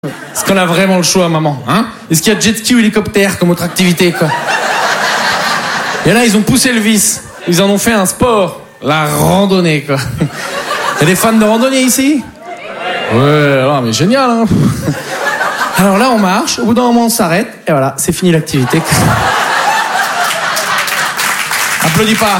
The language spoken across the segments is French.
Est-ce qu'on a vraiment le choix, maman, hein? Est-ce qu'il y a jet ski ou hélicoptère comme autre activité, quoi? Et là, ils ont poussé le vice. Ils en ont fait un sport. La randonnée, quoi. Il y a des fans de randonnée ici? Ouais, non, mais génial, hein. Alors là, on marche. Au bout d'un moment, on s'arrête. Et voilà, c'est fini l'activité. Applaudis pas.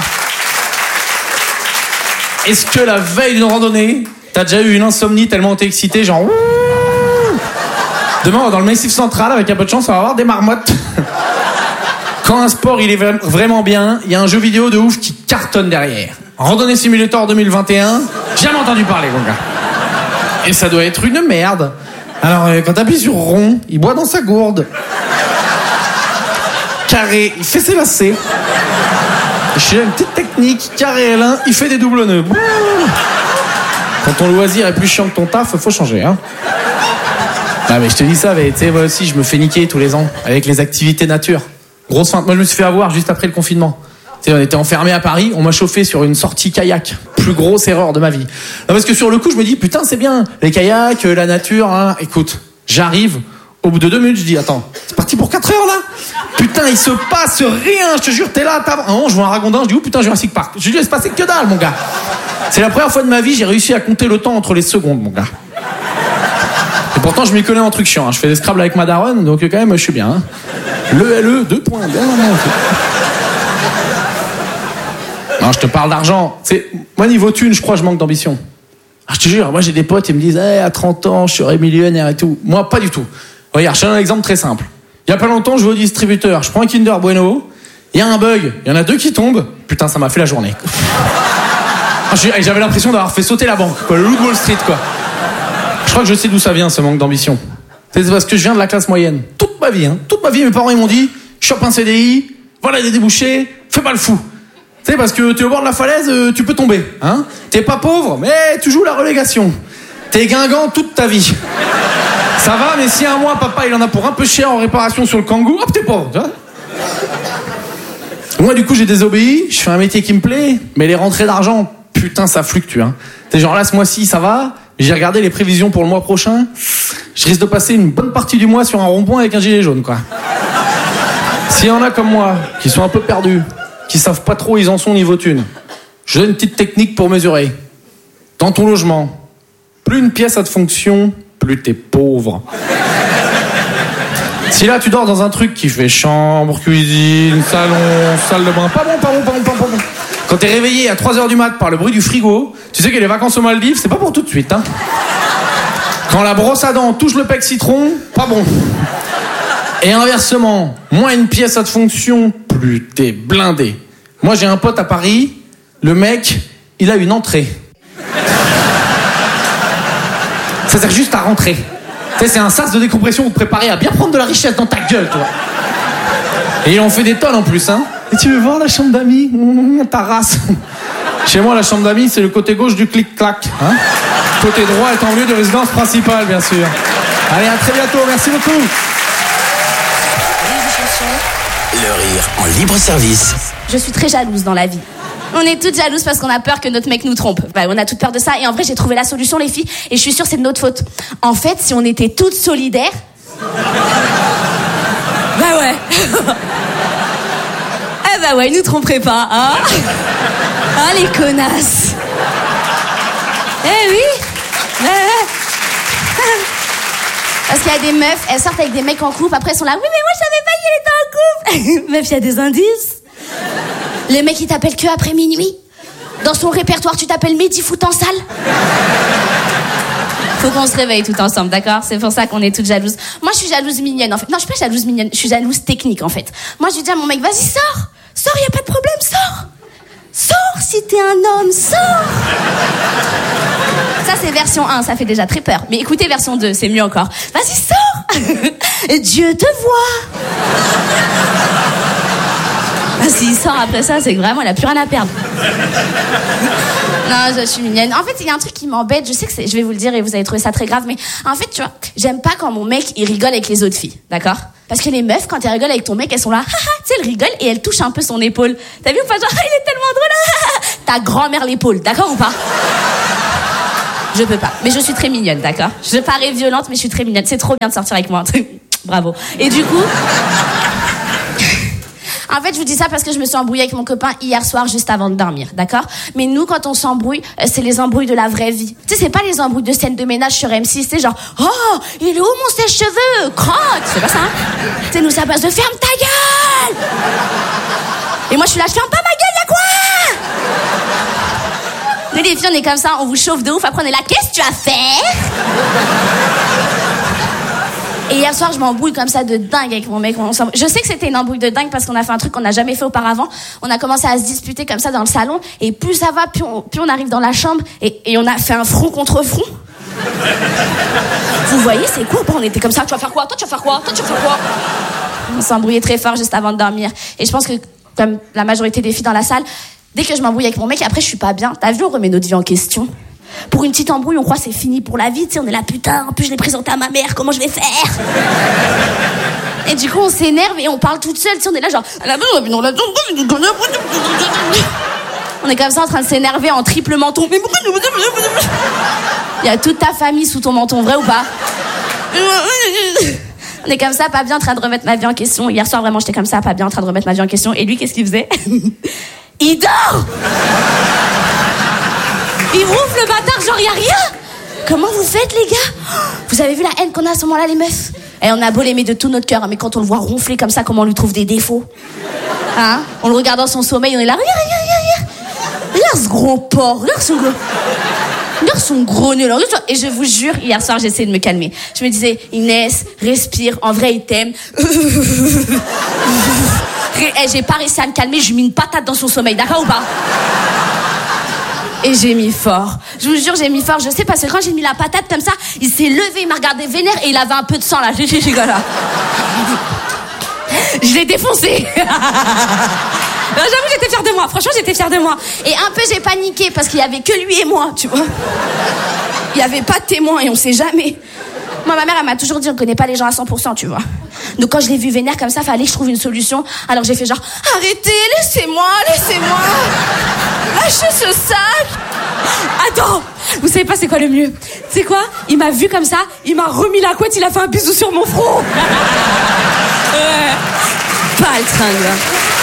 Est-ce que la veille d'une randonnée, t'as déjà eu une insomnie tellement t'es excité, genre... Demain, dans le Massif Central, avec un peu de chance, on va avoir des marmottes. Quand un sport, il est vraiment bien, il y a un jeu vidéo de ouf qui cartonne derrière. Randonnée Simulator 2021, jamais entendu parler, mon gars. Et ça doit être une merde. Alors, quand t'appuies sur rond, il boit dans sa gourde. Carré, il fait ses lacets. J'ai une petite technique, carré L1, il fait des doubles nœuds. Quand ton loisir est plus chiant que ton taf, faut changer, hein. Ah mais je te dis ça, mais tu sais, moi aussi je me fais niquer tous les ans avec les activités nature. Grosse feinte. Moi je me suis fait avoir juste après le confinement. Tu sais, on était enfermés à Paris, on m'a chauffé sur une sortie kayak. Plus grosse erreur de ma vie. Non, parce que sur le coup je me dis putain c'est bien, les kayaks, la nature, hein. Écoute, j'arrive, au bout de 2 minutes je dis attends, c'est parti pour 4 heures là? Putain il se passe rien, je te jure, t'es là, je vois un ragondin, je dis oh putain Jurassic Park. Je dis il se passait que dalle mon gars. C'est la première fois de ma vie j'ai réussi à compter le temps entre les secondes mon gars. Et pourtant, je m'y connais en truc chiant. Hein. Je fais des Scrabble avec ma daronne, donc quand même, je suis bien. Hein. Le LE, 2 points. Non, je te parle d'argent. Moi, niveau thune, je crois que je manque d'ambition. Ah, je te jure, moi, j'ai des potes, ils me disent à 30 ans, je serai millionnaire et tout. Moi, pas du tout. Regarde, je te donne un exemple très simple. Il y a pas longtemps, je vais au distributeur. Je prends un Kinder Bueno. Il y a un bug. Il y en a 2 qui tombent. Putain, ça m'a fait la journée. J'avais l'impression d'avoir fait sauter la banque. Quoi, le loup de Wall Street, quoi. Je crois que je sais d'où ça vient, ce manque d'ambition. C'est parce que je viens de la classe moyenne. Toute ma vie, mes parents ils m'ont dit chope un CDI, voilà des débouchés, fais pas le fou. Tu sais, parce que t'es au bord de la falaise, tu peux tomber. Hein. T'es pas pauvre, mais tu joues la relégation. T'es guingant toute ta vie. Ça va, mais si un mois, papa il en a pour un peu cher en réparation sur le Kangoo, hop, t'es pauvre. Tu vois. Moi, du coup, j'ai désobéi, je fais un métier qui me plaît, mais les rentrées d'argent, putain, ça fluctue. Hein. T'es genre là, ce mois-ci, ça va. J'ai regardé les prévisions pour le mois prochain. Je risque de passer une bonne partie du mois sur un rond-point avec un gilet jaune, quoi. S'il y en a comme moi, qui sont un peu perdus, qui savent pas trop où ils en sont niveau thune, je donne une petite technique pour mesurer. Dans ton logement, plus une pièce a de fonction, plus t'es pauvre. Si là, tu dors dans un truc qui fait chambre, cuisine, salon, salle de bain, pas bon. Quand t'es réveillé à 3h du mat par le bruit du frigo, tu sais que les vacances aux Maldives, c'est pas pour tout de suite, hein. Quand la brosse à dents touche le pec citron, pas bon. Et inversement, moins une pièce a de fonction, plus t'es blindé. Moi, j'ai un pote à Paris, le mec, il a une entrée. Ça sert juste à rentrer. Tu sais, c'est un sas de décompression pour te préparer à bien prendre de la richesse dans ta gueule, toi. Et il en fait des tonnes en plus, hein. Et tu veux voir la chambre d'amis? Ta race. Chez moi, la chambre d'amis, c'est le côté gauche du clic-clac. Hein, côté droit est en lieu de résidence principale, bien sûr. Allez, à très bientôt. Merci beaucoup. Le rire en libre service. Je suis très jalouse dans la vie. On est toutes jalouses parce qu'on a peur que notre mec nous trompe. Bah, on a toute peur de ça. Et en vrai, j'ai trouvé la solution, les filles. Et je suis sûre que c'est de notre faute. En fait, si on était toutes solidaires... Bah ouais. Bah ouais, ils nous tromperaient pas, hein. Ah, les connasses. Eh oui. Parce qu'il y a des meufs, elles sortent avec des mecs en couple, après elles sont là, oui, mais moi je savais pas qu'il était en couple. Meuf, il y a des indices. Le mec, il t'appelle que après minuit. Dans son répertoire, tu t'appelles Mehdi Foot en salle. Faut qu'on se réveille tout ensemble, d'accord? C'est pour ça qu'on est toutes jalouses. Moi, je suis jalouse mignonne, en fait. Non, je suis pas jalouse mignonne, je suis jalouse technique, en fait. Moi, je lui dis à mon mec, vas-y, sors. Sors, y a pas de problème, sors. Sors si t'es un homme, sors. Ça, c'est version 1, ça fait déjà très peur. Mais écoutez version 2, c'est mieux encore. Vas-y, sors. Et Dieu te voit. Ah, s'il sort après ça, c'est que vraiment, il a plus rien à perdre. Non, je suis mignonne. En fait, il y a un truc qui m'embête. Je sais que je vais vous le dire et vous allez trouver ça très grave, mais en fait, tu vois, j'aime pas quand mon mec, il rigole avec les autres filles, d'accord? Parce que les meufs, quand elles rigolent avec ton mec, elles sont là, tu sais, elles rigolent et elles touchent un peu son épaule. T'as vu ou pas? Genre, il est tellement drôle, ta grand-mère l'épaule, d'accord ou pas? Je peux pas. Mais je suis très mignonne, d'accord? Je parais violente, mais je suis très mignonne. C'est trop bien de sortir avec moi. Bravo. Et du coup... En fait, je vous dis ça parce que je me suis embrouillée avec mon copain hier soir juste avant de dormir, d'accord? Mais nous, quand on s'embrouille, c'est les embrouilles de la vraie vie. Tu sais, c'est pas les embrouilles de scène de ménage sur M6, c'est genre « Oh, il est où mon sèche-cheveux? Crotte !» C'est pas ça, hein? Tu sais, nous, ça passe de « Ferme ta gueule !» Et moi, je suis là « Je ferme pas ma gueule, y'a quoi ?» Nous, les filles, on est comme ça, on vous chauffe de ouf, après on est là « Qu'est-ce que tu as fait ?» Et hier soir, je m'embrouille comme ça de dingue avec mon mec. Je sais que c'était une embrouille de dingue parce qu'on a fait un truc qu'on n'a jamais fait auparavant. On a commencé à se disputer comme ça dans le salon. Et plus ça va, plus on arrive dans la chambre. Et on a fait un front contre front. Vous voyez, c'est quoi? On était comme ça. Tu vas faire quoi? Toi, tu vas faire quoi? Toi, tu vas faire quoi? On s'est embrouillé très fort juste avant de dormir. Et je pense que, comme la majorité des filles dans la salle, dès que je m'embrouille avec mon mec, après, je suis pas bien. T'as vu, on remet notre vie en question. Pour une petite embrouille, on croit que c'est fini pour la vie, tu sais, on est là, putain, en plus je l'ai présenté à ma mère, comment je vais faire? Et du coup, on s'énerve et on parle toute seule, tu sais, on est là genre... On est comme ça en train de s'énerver en triple menton. Il y a toute ta famille sous ton menton, vrai ou pas? On est comme ça, pas bien en train de remettre ma vie en question. Hier soir, vraiment, j'étais comme ça, pas bien en train de remettre ma vie en question. Et lui, qu'est-ce qu'il faisait? Il dort! Il rouvre le bâtard, genre y'a rien. Comment vous faites, les gars? Vous avez vu la haine qu'on a à ce moment-là, les meufs? Et on a beau l'aimer de tout notre cœur, mais quand on le voit ronfler comme ça, comment on lui trouve des défauts? Hein? On le regarde dans son sommeil, on est là, regarde. Regarde ce gros porc, regarde son gros nez là. Et je vous jure, hier soir, j'essayais de me calmer. Je me disais, Inès, respire, en vrai, il t'aime. J'ai pas réussi à me calmer, je lui ai mis une patate dans son sommeil, d'accord ou pas? Et j'ai mis fort. Je vous jure, j'ai mis fort. Je sais parce que quand j'ai mis la patate comme ça, il s'est levé, il m'a regardé vénère et il avait un peu de sang là. Je l'ai défoncé. J'avoue, j'étais fière de moi. Franchement, j'étais fière de moi. Et un peu, j'ai paniqué parce qu'il y avait que lui et moi, tu vois. Il y avait pas de témoin et on sait jamais. Moi, ma mère, elle m'a toujours dit, on connaît pas les gens à 100%, tu vois. Donc, quand je l'ai vu vénère comme ça, fallait que je trouve une solution. Alors, j'ai fait genre, arrêtez, laissez-moi. Lâchez ce sac. Attends, vous savez pas c'est quoi le mieux? Tu sais quoi? Il m'a vu comme ça, il m'a remis la couette, il a fait un bisou sur mon front. Pas le tringle.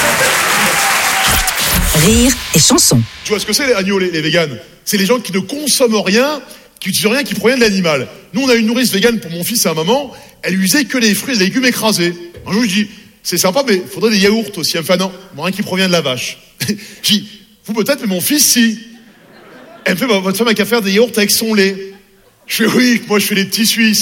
Rire et chanson. Tu vois ce que c'est les agneaux, les véganes? C'est les gens qui ne consomment rien, qui utilisent rien qui provient de l'animal. Nous, on a une nourrice végane pour mon fils et ma maman, elle usait que les fruits et les légumes écrasés. Un jour, je dis, c'est sympa, mais il faudrait des yaourts aussi. Elle me fait, non, rien qui provient de la vache. Je dis, vous peut-être, mais mon fils, si. Elle me fait, bah, votre femme a qu'à faire des yaourts avec son lait. Je fais, oui, moi je fais les petits Suisses.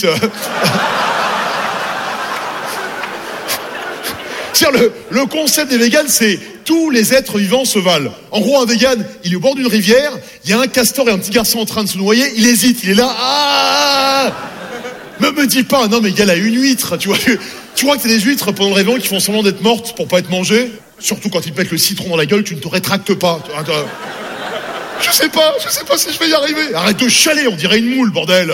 Le concept des véganes, c'est tous les êtres vivants se valent. En gros, un végane, il est au bord d'une rivière, il y a un castor et un petit garçon en train de se noyer, il hésite, il est là, ah! Me dis pas, non mais il y a là une huître, tu vois que t'as des huîtres pendant le réveillon qui font semblant d'être mortes pour pas être mangées, surtout quand ils te mettent le citron dans la gueule, tu ne te rétractes pas. Je sais pas si je vais y arriver. Arrête de chialer, on dirait une moule, bordel.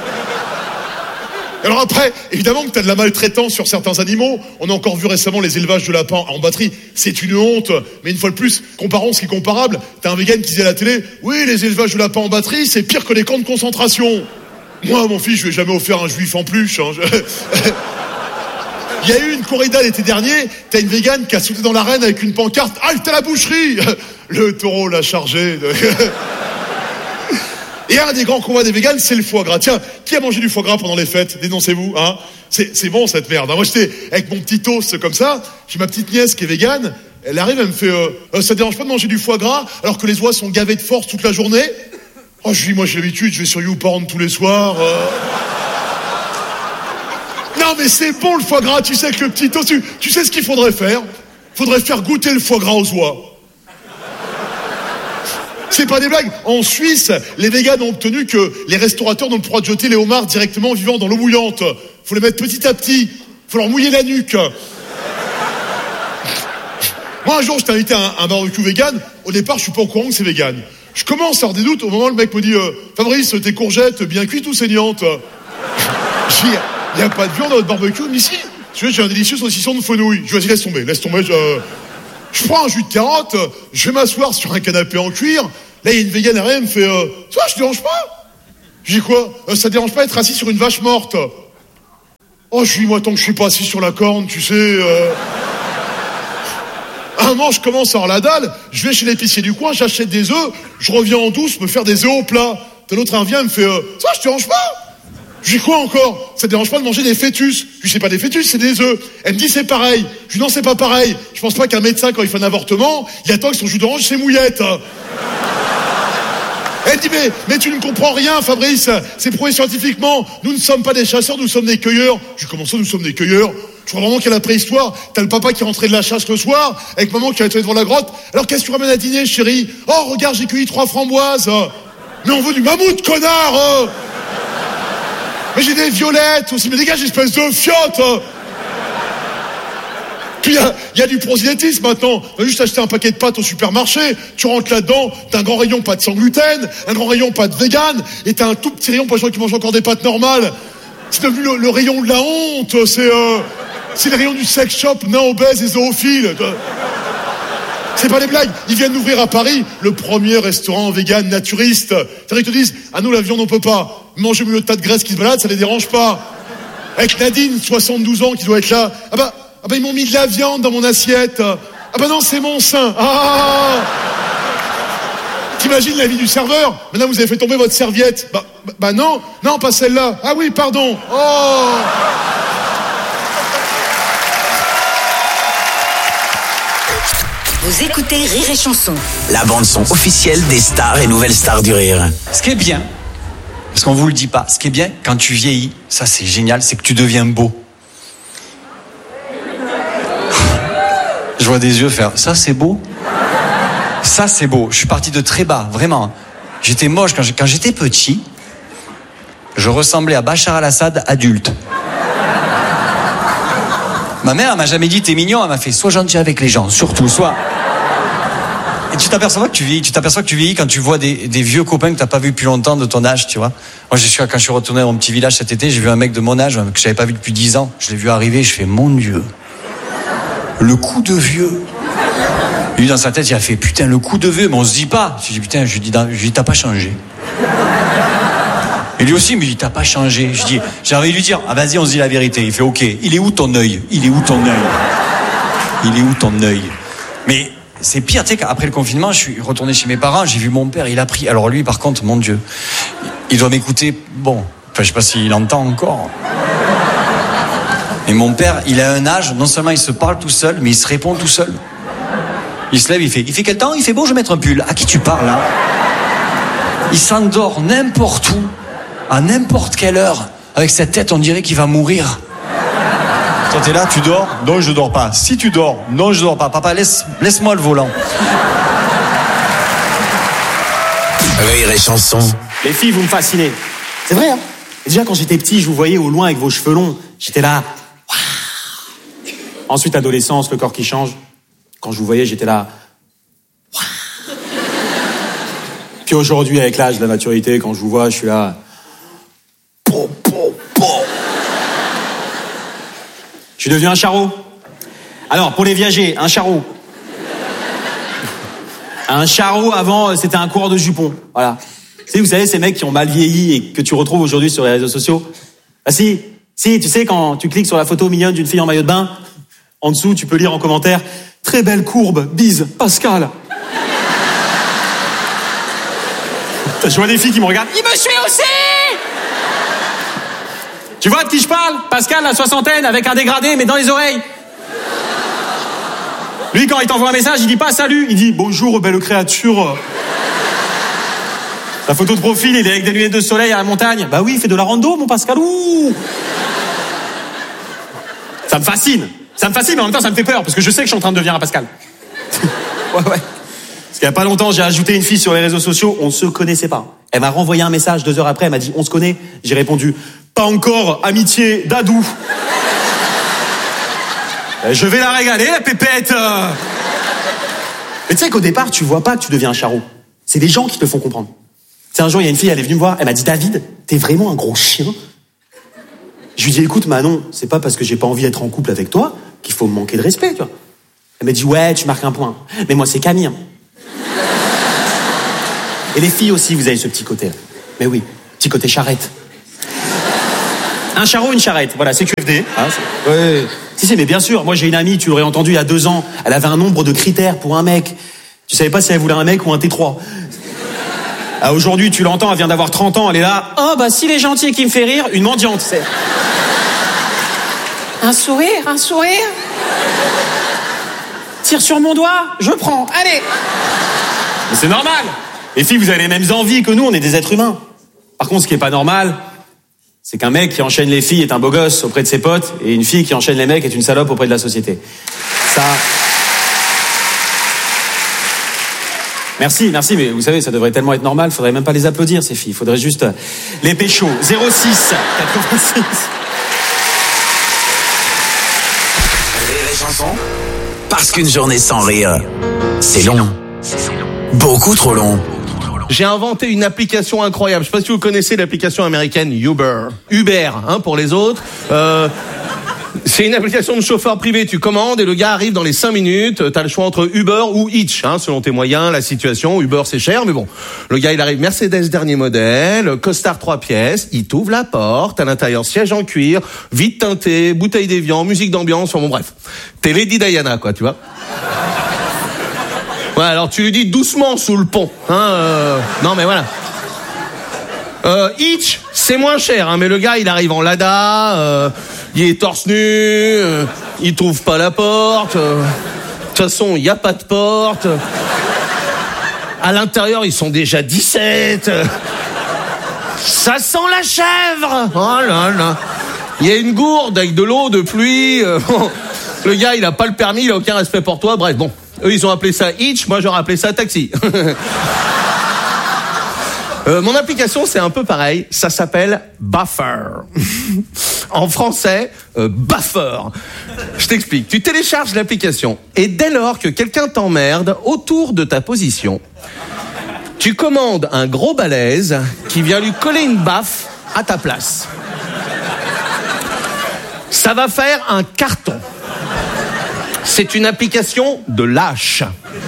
Alors après, évidemment que t'as de la maltraitance sur certains animaux. On a encore vu récemment les élevages de lapins en batterie. C'est une honte. Mais une fois de plus, comparons ce qui est comparable. T'as un vegan qui disait à la télé, oui, les élevages de lapins en batterie, c'est pire que les camps de concentration. Moi, mon fils, je lui ai jamais offert un juif en peluche. Il y a eu une corrida l'été dernier. T'as une végane qui a sauté dans l'arène avec une pancarte, halte à la boucherie. Le taureau l'a chargé. Et un des grands combats des véganes, c'est le foie gras. Tiens, qui a mangé du foie gras pendant les fêtes? Dénoncez-vous, hein? C'est bon, cette merde. Moi, j'étais avec mon petit toast comme ça. J'ai ma petite nièce qui est végane. Elle arrive, elle me fait, ça te dérange pas de manger du foie gras alors que les oies sont gavées de force toute la journée? Oh, je dis, moi, j'ai l'habitude, je vais sur YouPorn tous les soirs. Non, mais c'est bon, le foie gras. Tu sais que le petit toast, tu sais ce qu'il faudrait faire? Faudrait faire goûter le foie gras aux oies. C'est pas des blagues. En Suisse, les véganes ont obtenu que les restaurateurs n'ont le droit de jeter les homards directement vivants dans l'eau bouillante. Faut les mettre petit à petit. Faut leur mouiller la nuque. Moi, un jour, je t'ai invité à un barbecue vegan. Au départ, je suis pas au courant que c'est vegan. Je commence à avoir des doutes. Au moment où le mec me dit, Fabrice, tes courgettes bien cuites ou saignantes? Je dis, y a pas de viande dans notre barbecue? Mais si. J'ai un délicieux saucisson de fenouil. Je dis, vas-y, laisse tomber. Je prends un jus de carotte, je vais m'asseoir sur un canapé en cuir. Là, il y a une végane derrière, elle me fait ça, je te dérange pas? Je dis quoi? Ça te dérange pas d'être assis sur une vache morte? Oh, je dis, moi, tant que je suis pas assis sur la corne, tu sais... À un moment, je commence à avoir la dalle, je vais chez l'épicier du coin, j'achète des œufs, je reviens en douce me faire des œufs au plat. L'autre, un vient, me fait ça, je te dérange pas? Je dis quoi encore? Ça te dérange pas de manger des fœtus? Je dis, c'est pas des fœtus, c'est des œufs. Elle me dit, c'est pareil. Je dis, non, c'est pas pareil. Je pense pas qu'un médecin, quand il fait un avortement, il attend que son jus d'orange, c'est mouillette. Elle dit, mais tu ne comprends rien, Fabrice. C'est prouvé scientifiquement. Nous ne sommes pas des chasseurs, nous sommes des cueilleurs. Je dis, comment ça, nous sommes des cueilleurs? Je crois vraiment qu'à la préhistoire, t'as le papa qui rentrait de la chasse le soir, avec maman qui allait devant la grotte. Alors qu'est-ce que tu ramènes à dîner, chérie? Oh, regarde, j'ai cueilli 3 framboises. Mais on veut du mammouth, connard. Mais j'ai des violettes aussi, mais dégage, espèce de fiotte. Puis il y a du prosélytisme maintenant. Tu vas juste acheter un paquet de pâtes au supermarché, tu rentres là-dedans, t'as un grand rayon pâtes sans gluten, un grand rayon pâtes vegan, et t'as un tout petit rayon pour les gens qui mangent encore des pâtes normales. C'est devenu le rayon de la honte, c'est le rayon du sex shop, nains obèses et zoophiles. C'est pas des blagues. Ils viennent d'ouvrir à Paris le premier restaurant vegan naturiste. Ils te disent, ah nous la viande on peut pas. Manger au milieu de tas de graisse qui se baladent, ça les dérange pas. Avec Nadine, 72 ans, qui doit être là. Ah bah ils m'ont mis de la viande dans mon assiette. Ah bah non, c'est mon sein. Ah. T'imagines la vie du serveur? Maintenant vous avez fait tomber votre serviette. Bah non, pas celle-là. Ah oui, pardon. Oh. Vous écoutez Rire et Chanson. La bande-son officielle des stars et nouvelles stars du rire. Ce qui est bien, parce qu'on vous le dit pas, ce qui est bien quand tu vieillis, ça c'est génial, c'est que tu deviens beau. Je vois des yeux faire, ça c'est beau. Ça c'est beau. Je suis parti de très bas, vraiment. J'étais moche quand j'étais petit. Je ressemblais à Bachar al-Assad adulte. Ma mère, elle m'a jamais dit t'es mignon, elle m'a fait sois gentil avec les gens, surtout, sois. Et tu t'aperçois que tu vieillis quand tu vois des vieux copains que t'as pas vu depuis longtemps de ton âge, tu vois. Moi, quand je suis retourné dans mon petit village cet été, j'ai vu un mec de mon âge que j'avais pas vu depuis 10 ans. Je l'ai vu arriver, je fais mon Dieu. Le coup de vieux. Lui, dans sa tête, il a fait putain, le coup de vieux, mais on se dit pas. Je dis putain, je lui dis t'as pas changé. Et lui aussi me dit t'as pas changé. J'ai envie de lui dire ah vas-y on se dit la vérité. Il fait ok. Il est où ton œil? Mais c'est pire, tu sais qu'après le confinement, je suis retourné chez mes parents, j'ai vu mon père, il a pris. Alors lui par contre, mon Dieu, il doit m'écouter. Bon, enfin je sais pas s'il entend encore. Mais mon père, il a un âge, non seulement il se parle tout seul, mais il se répond tout seul. Il se lève, il fait quel temps? Il fait bon, je vais mettre un pull. À qui tu parles là? Il s'endort n'importe où. À n'importe quelle heure, avec cette tête, on dirait qu'il va mourir. Toi, t'es là, tu dors? Non, je dors pas. Si tu dors? Non, je dors pas. Papa, laisse-moi le volant. Rire et Chanson. Les filles, vous me fascinez. C'est vrai, hein? Et déjà, quand j'étais petit, je vous voyais au loin avec vos cheveux longs. J'étais là. Waouh. Ensuite, adolescence, le corps qui change. Quand je vous voyais, j'étais là. Waouh. Puis aujourd'hui, avec l'âge, la maturité, quand je vous vois, je suis là. Je suis devenu un charreau. Alors, pour les viagers, un charreau. Un charreau, avant, c'était un coureur de jupons. Voilà. Vous savez, ces mecs qui ont mal vieilli et que tu retrouves aujourd'hui sur les réseaux sociaux. Ah si, tu sais, quand tu cliques sur la photo mignonne d'une fille en maillot de bain, en dessous, tu peux lire en commentaire « Très belle courbe, bise, Pascal ». Je vois des filles qui me regardent « Il me suit aussi !» Tu vois de qui je parle? Pascal, la soixantaine, avec un dégradé, mais dans les oreilles. Lui, quand il t'envoie un message, il dit pas salut, il dit bonjour, belle créature. La photo de profil, il est avec des lunettes de soleil à la montagne. Bah oui, il fait de la rando, mon Pascal. Ouh. Ça me fascine, mais en même temps, ça me fait peur, parce que je sais que je suis en train de devenir un Pascal. Ouais. Parce qu'il y a pas longtemps, j'ai ajouté une fille sur les réseaux sociaux, on se connaissait pas. Elle m'a renvoyé un message 2 heures après, elle m'a dit on se connaît. J'ai répondu pas encore, amitié d'Adou. Je vais la régaler, la pépette. Mais tu sais qu'au départ, tu vois pas que tu deviens un charreau. C'est des gens qui te font comprendre. Tu sais, un jour, il y a une fille, elle est venue me voir, elle m'a dit David, t'es vraiment un gros chien. Je lui dis écoute Manon, c'est pas parce que j'ai pas envie d'être en couple avec toi qu'il faut me manquer de respect, tu vois. Elle m'a dit ouais, tu marques un point. Mais moi, c'est Camille. Et les filles aussi, vous avez ce petit côté. Mais oui. Petit côté charrette. Un charreau, une charrette. Voilà, CQFD. Ah, ouais. Si, mais bien sûr. Moi, j'ai une amie, tu l'aurais entendu il y a 2 ans. Elle avait un nombre de critères pour un mec. Tu savais pas si elle voulait un mec ou un T3. Ah, aujourd'hui, tu l'entends, elle vient d'avoir 30 ans, elle est là. Oh, bah, s'il est gentil et qu'il me fait rire, une mendiante, c'est. Un sourire. Tire sur mon doigt, je prends. Allez. Mais c'est normal. Les filles, vous avez les mêmes envies que nous, on est des êtres humains. Par contre, ce qui est pas normal, c'est qu'un mec qui enchaîne les filles est un beau gosse auprès de ses potes, et une fille qui enchaîne les mecs est une salope auprès de la société. Ça... Merci, mais vous savez, ça devrait tellement être normal, faudrait même pas les applaudir, ces filles. Faudrait juste les pécho. 06 86. Rire et chanson. Parce qu'une journée sans rire, c'est long. Beaucoup trop long. J'ai inventé une application incroyable. Je sais pas si vous connaissez l'application américaine Uber. Uber, hein, pour les autres. C'est une application de chauffeur privé. Tu commandes et le gars arrive dans les 5 minutes. T'as le choix entre Uber ou Hitch, hein, selon tes moyens, la situation. Uber, c'est cher, mais bon. Le gars, il arrive Mercedes dernier modèle, costard 3 pièces. Il t'ouvre la porte. À l'intérieur, siège en cuir, vide teinté, bouteille d'évian, musique d'ambiance. Bon, bref. T'es Lady Diana, quoi, tu vois. Ouais, alors tu lui dis doucement sous le pont, hein. Non, mais voilà. Hitch, c'est moins cher, hein, mais le gars, il arrive en Lada, il est torse nu, il trouve pas la porte. De toute façon, il y a pas de porte. À l'intérieur, ils sont déjà 17. Ça sent la chèvre. Oh là là. Il y a une gourde avec de l'eau de pluie. Le gars, il a pas le permis, il a aucun respect pour toi. Bref, bon. Eux, ils ont appelé ça Hitch, moi j'aurais appelé ça taxi. Mon application, c'est un peu pareil. Ça s'appelle Buffer. En français, Buffer. Je t'explique. Tu télécharges l'application et dès lors que quelqu'un t'emmerde autour de ta position, tu commandes un gros balèze qui vient lui coller une baffe à ta place. Ça va faire un carton. C'est une application de lâche.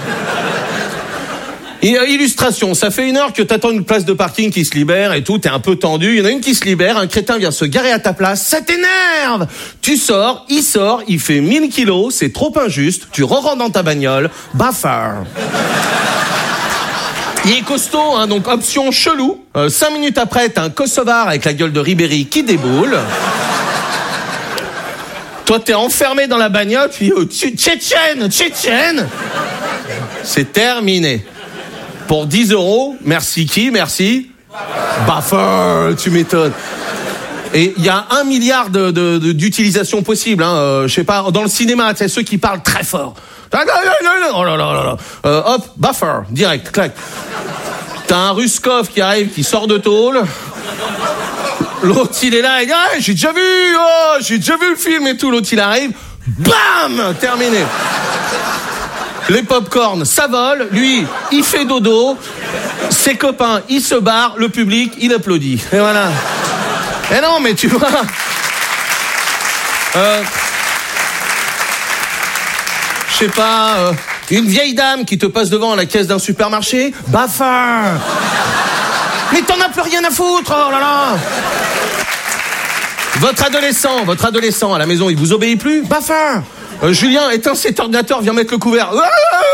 Et illustration, ça fait 1 heure que t'attends une place de parking qui se libère et tout, t'es un peu tendu, il y en a une qui se libère, un crétin vient se garer à ta place, ça t'énerve. Tu sors, il fait 1000 kilos, c'est trop injuste, tu re-rentres dans ta bagnole, Buffer. Il est costaud, hein, donc option chelou. 5 minutes après, t'as un Kosovar avec la gueule de Ribéry qui déboule. Toi, t'es enfermé dans la bagnole, puis Tchétchène. C'est terminé. Pour 10 €, merci qui? Merci Buffer, tu m'étonnes. Et il y a 1 milliard d'utilisations possibles, hein. Je sais pas, dans le cinéma, tu sais, ceux qui parlent très fort. Oh là là. Hop, Buffer, direct, clac. T'as un Ruskov qui arrive, qui sort de tôle. L'autre, il est là, il dit, ah, j'ai déjà vu le film et tout. L'autre, il arrive, bam, terminé. Les pop-corn, ça vole. Lui, il fait dodo. Ses copains, ils se barrent. Le public, il applaudit. Et voilà. Et non, mais tu vois... je sais pas... une vieille dame qui te passe devant à la caisse d'un supermarché. Buffer. Mais t'en as plus rien à foutre, oh là là. Votre adolescent à la maison, il vous obéit plus? Buffer. Julien, éteins cet ordinateur, viens mettre le couvert. Voilà,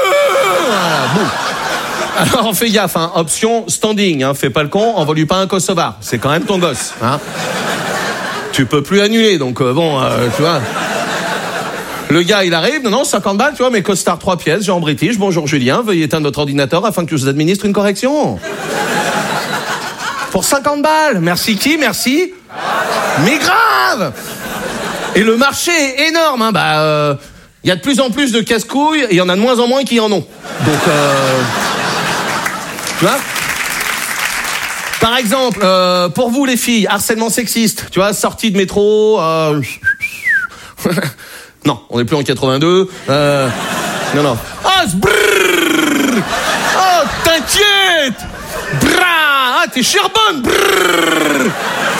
bon. Alors fais gaffe, hein, option standing, hein, fais pas le con, envoie-lui pas un Kosovar, c'est quand même ton gosse. Hein. Tu peux plus annuler, donc tu vois... Le gars, il arrive, non, 50 balles, tu vois, mais costard 3 pièces, Jean British, bonjour Julien, veuillez éteindre votre ordinateur afin que je vous administre une correction. Pour 50 balles, merci qui? Merci. Mais grave. Et le marché est énorme, hein, y a de plus en plus de casse-couilles, et il y en a de moins en moins qui en ont. Donc, tu vois? Par exemple, pour vous les filles, harcèlement sexiste, tu vois, sortie de métro, non, on n'est plus en 82. Non. Oh, t'inquiète. Bra, t'es Charbonne. Brrr.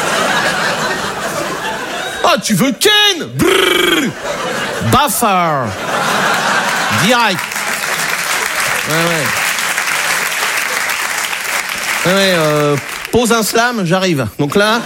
Oh, tu veux Ken. Brrr. Buffer. Direct. Ouais. pose un slam, j'arrive. Donc là,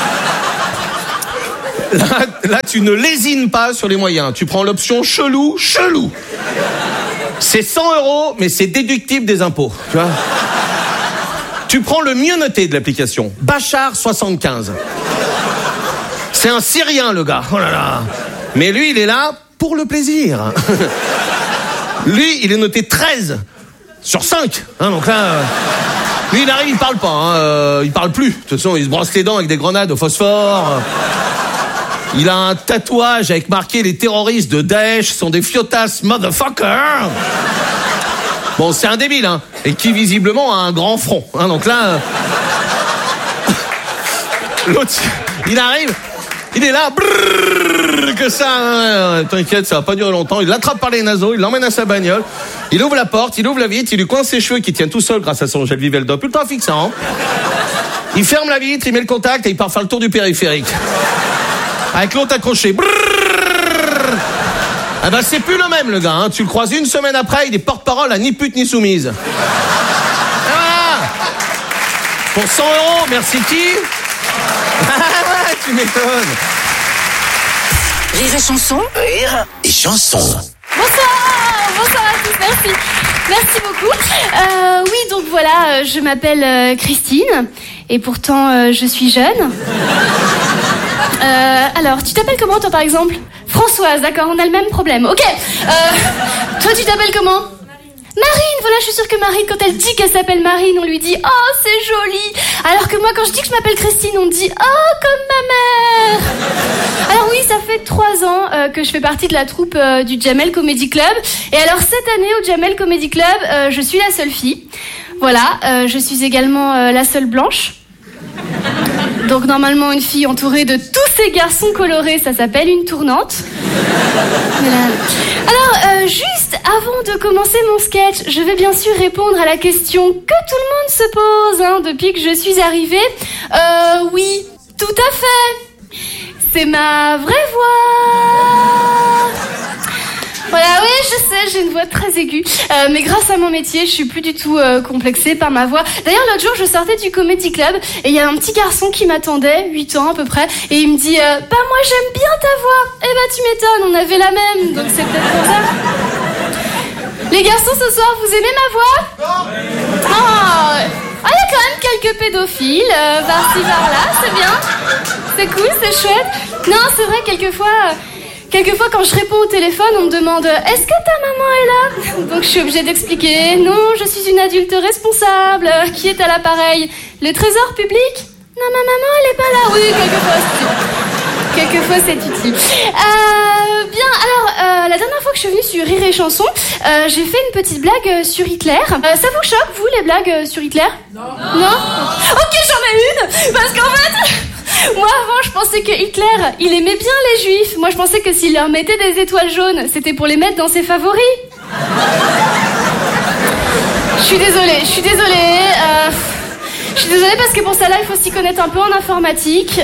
tu ne lésines pas sur les moyens. Tu prends l'option chelou. C'est 100 €, mais c'est déductible des impôts. Tu vois. Tu prends le mieux noté de l'application. Bachar 75. C'est un Syrien, le gars. Oh là là. Mais lui, il est là pour le plaisir. Lui, il est noté 13 sur 5. Hein, donc là, lui, il arrive, il parle pas. Hein, il parle plus. De toute façon, il se brosse les dents avec des grenades au phosphore. Il a un tatouage avec marqué « Les terroristes de Daesh sont des fiotas motherfuckers ». Bon, c'est un débile, hein, et qui visiblement a un grand front. Hein, donc là, l'autre, il arrive, il est là, brrr, que ça, hein, t'inquiète, ça va pas durer longtemps. Il l'attrape par les naseaux, il l'emmène à sa bagnole, il ouvre la porte, il ouvre la vitre, il lui coince ses cheveux qui tiennent tout seul grâce à son gel Viveldop ultra fixant. Il ferme la vitre, il met le contact et il part faire le tour du périphérique. Avec l'autre accroché. Brrr. Ah bah c'est plus le même, le gars, hein. Tu le croises une semaine après, il est porte-parole à ni pute ni soumise. Ah, pour 100 €, merci qui? Tu m'étonnes. Rire et chanson. Rire et chanson. Bonsoir à tous, merci beaucoup. Oui, donc voilà, je m'appelle Christine, et pourtant je suis jeune. Alors, tu t'appelles comment toi par exemple? Françoise, d'accord, on a le même problème. Ok, toi tu t'appelles comment? Marine, voilà, je suis sûre que Marine, quand elle dit qu'elle s'appelle Marine, on lui dit « Oh, c'est joli !» Alors que moi, quand je dis que je m'appelle Christine, on me dit « Oh, comme ma mère !» Alors oui, ça fait 3 ans que je fais partie de la troupe du Jamel Comedy Club. Et alors, cette année, au Jamel Comedy Club, je suis la seule fille. Voilà, je suis également la seule blanche. Donc normalement, une fille entourée de tous ces garçons colorés, ça s'appelle une tournante. Voilà. Alors, juste avant de commencer mon sketch, je vais bien sûr répondre à la question que tout le monde se pose depuis que je suis arrivée. Oui, tout à fait. C'est ma vraie voix. Voilà, oui, je sais, j'ai une voix très aiguë. Mais grâce à mon métier, je suis plus du tout complexée par ma voix. D'ailleurs, l'autre jour, je sortais du Comedy Club et il y a un petit garçon qui m'attendait, 8 ans à peu près, et il me dit bah moi j'aime bien ta voix. Eh bah tu m'étonnes, on avait la même, donc c'est peut-être pour ça. Les garçons, ce soir, vous aimez ma voix? Ah, il y a quand même quelques pédophiles, par-ci par-là, c'est bien. C'est cool, c'est chouette. Non, c'est vrai, Quelquefois, quand je réponds au téléphone, on me demande « Est-ce que ta maman est là ?» Donc je suis obligée d'expliquer « Non, je suis une adulte responsable. Qui est à l'appareil? Le trésor public? Non, ma maman, elle est pas là. » Oui, quelquefois c'est utile. Bien, alors, la dernière fois que je suis venue sur Rire et Chanson, j'ai fait une petite blague sur Hitler. Ça vous choque, vous, les blagues sur Hitler? Non. Ok, j'en ai une. Parce qu'en fait... Moi, avant, je pensais que Hitler, il aimait bien les juifs. Moi, je pensais que s'il leur mettait des étoiles jaunes, c'était pour les mettre dans ses favoris. Je suis désolée. Je suis désolée parce que pour ça, là, il faut s'y connaître un peu en informatique.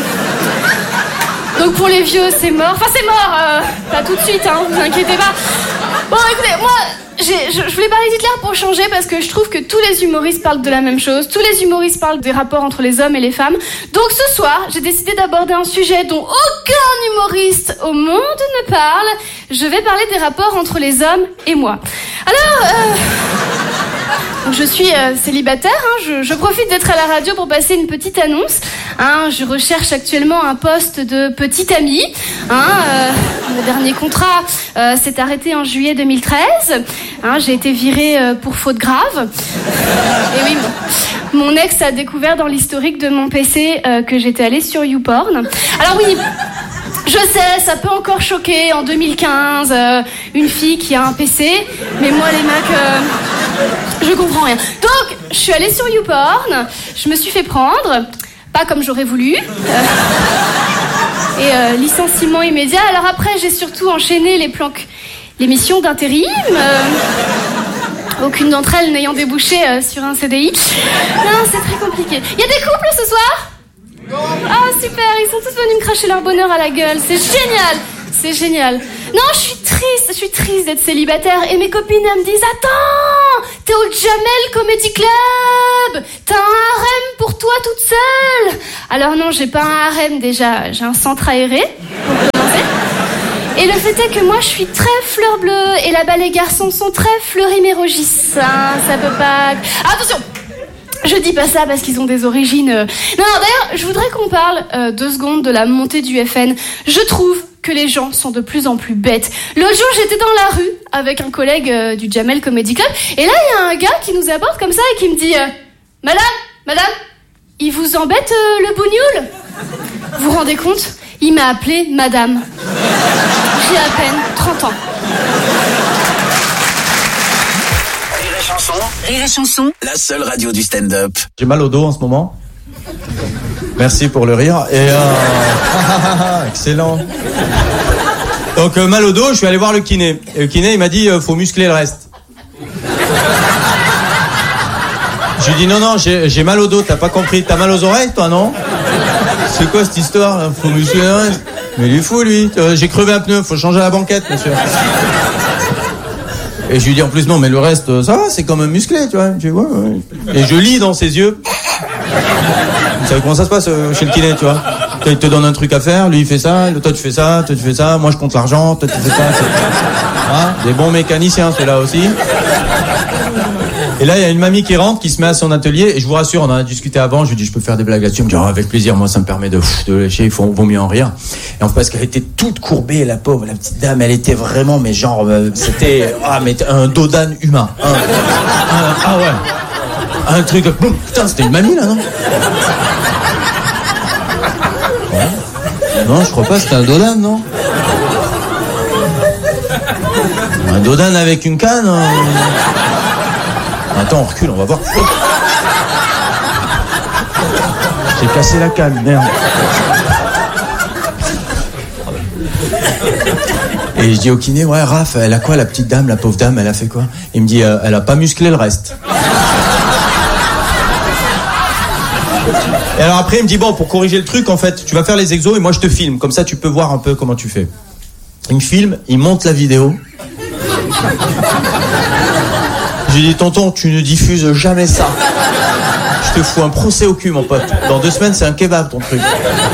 Donc, pour les vieux, c'est mort. Enfin, c'est mort. Pas tout de suite, vous inquiétez pas. Bon, écoutez, moi... Je voulais parler d'Hitler pour changer parce que je trouve que tous les humoristes parlent de la même chose. Tous les humoristes parlent des rapports entre les hommes et les femmes. Donc ce soir, j'ai décidé d'aborder un sujet dont aucun humoriste au monde ne parle. Je vais parler des rapports entre les hommes et moi. Alors, je suis célibataire. Je profite d'être à la radio pour passer une petite annonce. Je recherche actuellement un poste de petite amie. Mon dernier contrat s'est arrêté en juillet 2013. J'ai été virée pour faute grave. Et oui, mon ex a découvert dans l'historique de mon PC que j'étais allée sur YouPorn. Alors oui, je sais, ça peut encore choquer en 2015, une fille qui a un PC, mais moi les mecs, je comprends rien. Donc, je suis allée sur YouPorn, je me suis fait prendre, pas comme j'aurais voulu. Et licenciement immédiat. Alors après, j'ai surtout enchaîné les missions d'intérim. Aucune d'entre elles n'ayant débouché sur un CDI. Non, c'est très compliqué. Il y a des couples ce soir? Ah, super, ils sont tous venus me cracher leur bonheur à la gueule. C'est génial. C'est génial. Non, Non, je suis triste d'être célibataire. Et mes copines, elles me disent, attends, t'es au Jamel Comedy Club, t'as un harem pour toi toute seule. Alors non, j'ai pas un harem déjà, j'ai un centre aéré, pour commencer. Et le fait est que moi, je suis très fleur bleue, et là-bas, les garçons sont très fleurimérogis. Hein, ça peut pas... Attention, je dis pas ça parce qu'ils ont des origines... Non, d'ailleurs, je voudrais qu'on parle 2 secondes de la montée du FN. Je trouve que les gens sont de plus en plus bêtes. L'autre jour, j'étais dans la rue avec un collègue du Jamel Comedy Club, et là, il y a un gars qui nous aborde comme ça et qui me dit Madame, il vous embête le bougnoul ? Vous vous rendez compte ? Il m'a appelé Madame. J'ai à peine 30 ans. Rire et chanson, La seule radio du stand-up. J'ai mal au dos en ce moment. Merci pour le rire. Et excellent. Donc mal au dos, je suis allé voir le kiné. Et le kiné, il m'a dit faut muscler le reste. J'ai dit non, j'ai mal au dos, t'as pas compris. T'as mal aux oreilles, toi, non ? C'est quoi cette histoire là ? Faut muscler le reste. Mais il est fou, lui. J'ai crevé un pneu, faut changer la banquette, monsieur. Et je lui dis en plus non, mais le reste, ça va, c'est quand même musclé, tu vois. Ouais. Et je lis dans ses yeux. Vous savez comment ça se passe chez le kiné, tu vois. Il te donne un truc à faire, lui il fait ça, toi tu fais ça, toi tu fais ça, moi je compte l'argent, toi tu fais ça. Hein, des bons mécaniciens, ceux-là aussi. Et là, il y a une mamie qui rentre, qui se met à son atelier, et je vous rassure, on en a discuté avant, je lui dis, je peux faire des blagues là-dessus, elle me dit, avec plaisir, moi ça me permet de lâcher, il vaut mieux en rire. Et en fait, parce qu'elle était toute courbée, la pauvre, la petite dame, elle était vraiment, mais genre, c'était, mais un dos d'âne humain. Ah ouais. Un truc, boum, putain, c'était une mamie là, non? Ouais. Non, je crois pas, c'était un dos d'âne, non? Un dos d'âne avec une canne, Attends, on recule, on va voir. J'ai cassé la canne, merde. Et je dis au kiné, ouais, Raph, elle a quoi, la petite dame, la pauvre dame, elle a fait quoi? Il me dit, elle a pas musclé le reste. Et alors après, il me dit, bon, pour corriger le truc, en fait, tu vas faire les exos et moi je te filme. Comme ça, tu peux voir un peu comment tu fais. Il me filme, il monte la vidéo. J'ai dit, tonton, tu ne diffuses jamais ça. Je te fous un procès au cul, mon pote. Dans 2 semaines, c'est un kebab, ton truc.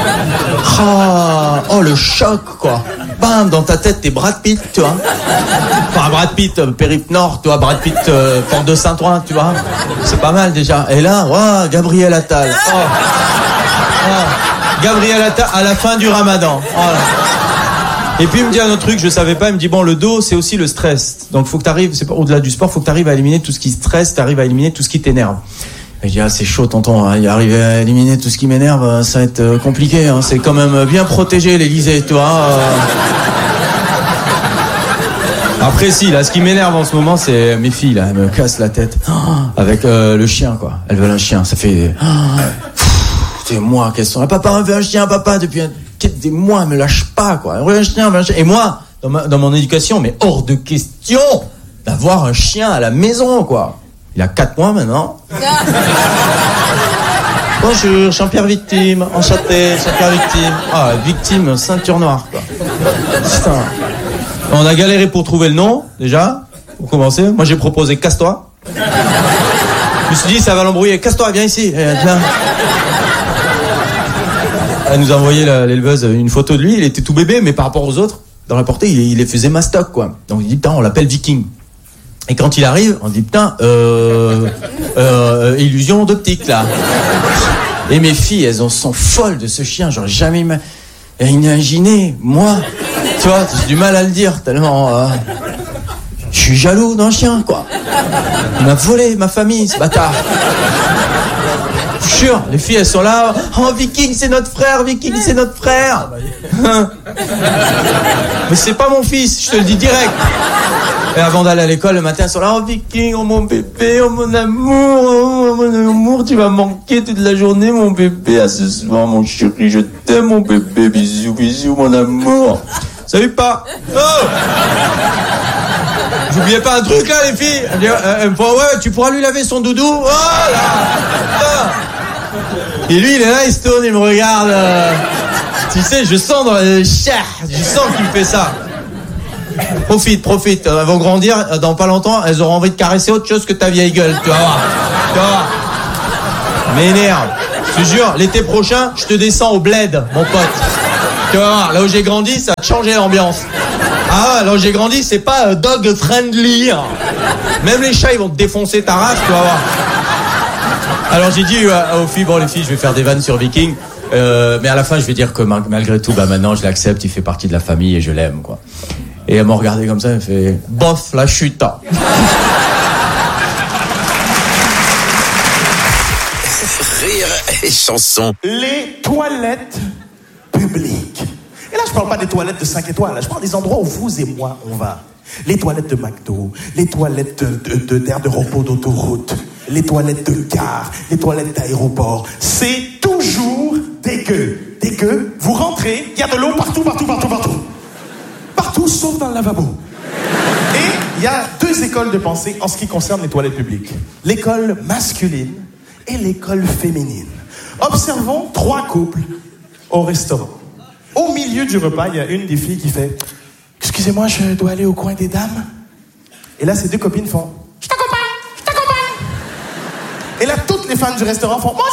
Oh, le choc, quoi. Bam, dans ta tête, t'es Brad Pitt, tu vois. Enfin, Brad Pitt, Périple Nord, tu vois, Brad Pitt, Porte de Saint-Ouen, tu vois. C'est pas mal, déjà. Et là, wow, Gabriel Attal. Gabriel Attal à la fin du Ramadan. Et puis il me dit un autre truc, je savais pas, il me dit bon, le dos c'est aussi le stress. Donc faut que t'arrives, c'est pas au-delà du sport, faut que t'arrives à éliminer tout ce qui stresse, t'arrives à éliminer tout ce qui t'énerve. Et je dis c'est chaud tonton, hein, arriver à éliminer tout ce qui m'énerve, ça va être compliqué, hein, c'est quand même bien protégé l'Élysée, tu vois. Après si, là ce qui m'énerve en ce moment c'est mes filles là, elles me cassent la tête avec le chien quoi. Elles veulent un chien, ça fait c'est moi qu'elles sont là, papa on veut un chien, papa depuis des mois, elle me lâche pas, quoi. Un chien. Et moi, dans mon éducation, mais hors de question d'avoir un chien à la maison, quoi. Il a 4 mois maintenant. Bonjour, Jean-Pierre Victime, enchanté, Jean-Pierre Victime. Victime, ceinture noire, quoi. Putain. On a galéré pour trouver le nom, déjà, pour commencer. Moi, j'ai proposé casse-toi. Je me suis dit, ça va l'embrouiller. Casse-toi, viens ici. Viens. Elle nous a envoyé l'éleveuse une photo de lui, il était tout bébé, mais par rapport aux autres, dans la portée, il les faisait mastoc, quoi. Donc il dit, putain, on l'appelle Viking. Et quand il arrive, on dit, putain, illusion d'optique, là. Et mes filles, elles en sont folles de ce chien, j'aurais jamais imaginé, moi. Tu vois, j'ai du mal à le dire, tellement... je suis jaloux d'un chien, quoi. Il m'a volé ma famille, ce bâtard. Jure, les filles elles sont là. Oh Viking c'est notre frère, Viking c'est notre frère. Mais c'est pas mon fils, je te le dis direct. Et avant d'aller à l'école le matin elles sont là. Oh Viking, oh mon bébé, oh mon amour, tu vas manquer toute la journée mon bébé. À ce soir mon chéri, je t'aime mon bébé, bisous bisous mon amour. Salut pas. Oh, j'oubliais pas un truc là les filles. Ouais, tu pourras lui laver son doudou. Oh là. Et lui il est là, il se tourne, il me regarde. Tu sais, je sens dans le chair, je sens qu'il me fait ça. Profite. Elles vont grandir, dans pas longtemps, elles auront envie de caresser autre chose que ta vieille gueule, tu vas voir. M'énerve. Je te jure, l'été prochain, je te descends au bled, mon pote. Tu vas voir, là où j'ai grandi, ça a changé l'ambiance. Ah ouais, là où j'ai grandi, c'est pas dog friendly. Même les chats, ils vont te défoncer ta race, tu vas voir. Alors j'ai dit aux filles, bon les filles, je vais faire des vannes sur Viking. Mais à la fin, je vais dire que malgré tout, maintenant, je l'accepte, il fait partie de la famille et je l'aime, quoi. Et elle m'a regardé comme ça, elle fait bof, la chute. Rire et chanson. Les toilettes publiques. Et là, je parle pas des toilettes de 5 étoiles, là, je parle des endroits où vous et moi, on va. Les toilettes de McDo, les toilettes d'aire de repos d'autoroute, les toilettes de gare, les toilettes d'aéroport. C'est toujours dégueu. Dégueu. Vous rentrez, il y a de l'eau partout. Partout, sauf dans le lavabo. Et il y a 2 écoles de pensée en ce qui concerne les toilettes publiques. L'école masculine et l'école féminine. Observons 3 couples au restaurant. Au milieu du repas, il y a une des filles qui fait « Excusez-moi, je dois aller au coin des dames. » Et là, ses 2 copines font « Je t'accompagne. » Et là, toutes les fans du restaurant font « Moi aussi. »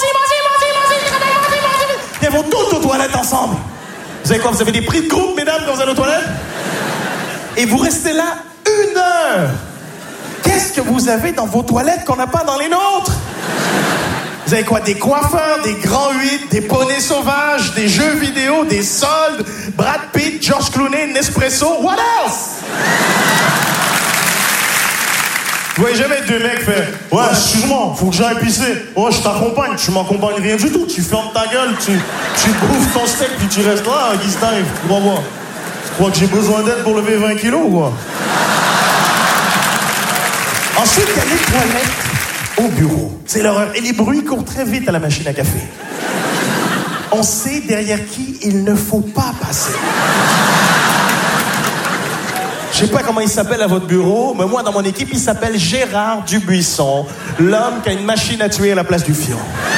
Et elles vont toutes aux toilettes ensemble. Vous savez quoi, vous avez des prix de groupe, mesdames, quand vous allez aux toilettes? Et vous restez là 1 heure. Qu'est-ce que vous avez dans vos toilettes qu'on n'a pas dans les nôtres? Vous avez quoi? Des coiffeurs, des grands 8, des poneys sauvages, des jeux vidéo, des soldes, Brad Pitt, George Clooney, Nespresso, what else? Vous voyez jamais 2 mecs faire « Ouais, excuse-moi, faut que j'aille pisser. Ouais, je t'accompagne. Tu m'accompagnes rien du tout. Tu fermes ta gueule, tu bouffes ton steak, puis tu restes là, Guy Steve. Tu crois que j'ai besoin d'aide pour lever 20 kilos, quoi? » Ensuite, il y a les toilettes au bureau. C'est l'horreur. Et les bruits courent très vite à la machine à café. On sait derrière qui il ne faut pas passer. Je sais pas comment il s'appelle à votre bureau, mais moi, dans mon équipe, il s'appelle Gérard Dubuisson, l'homme qui a une machine à tuer à la place du fion.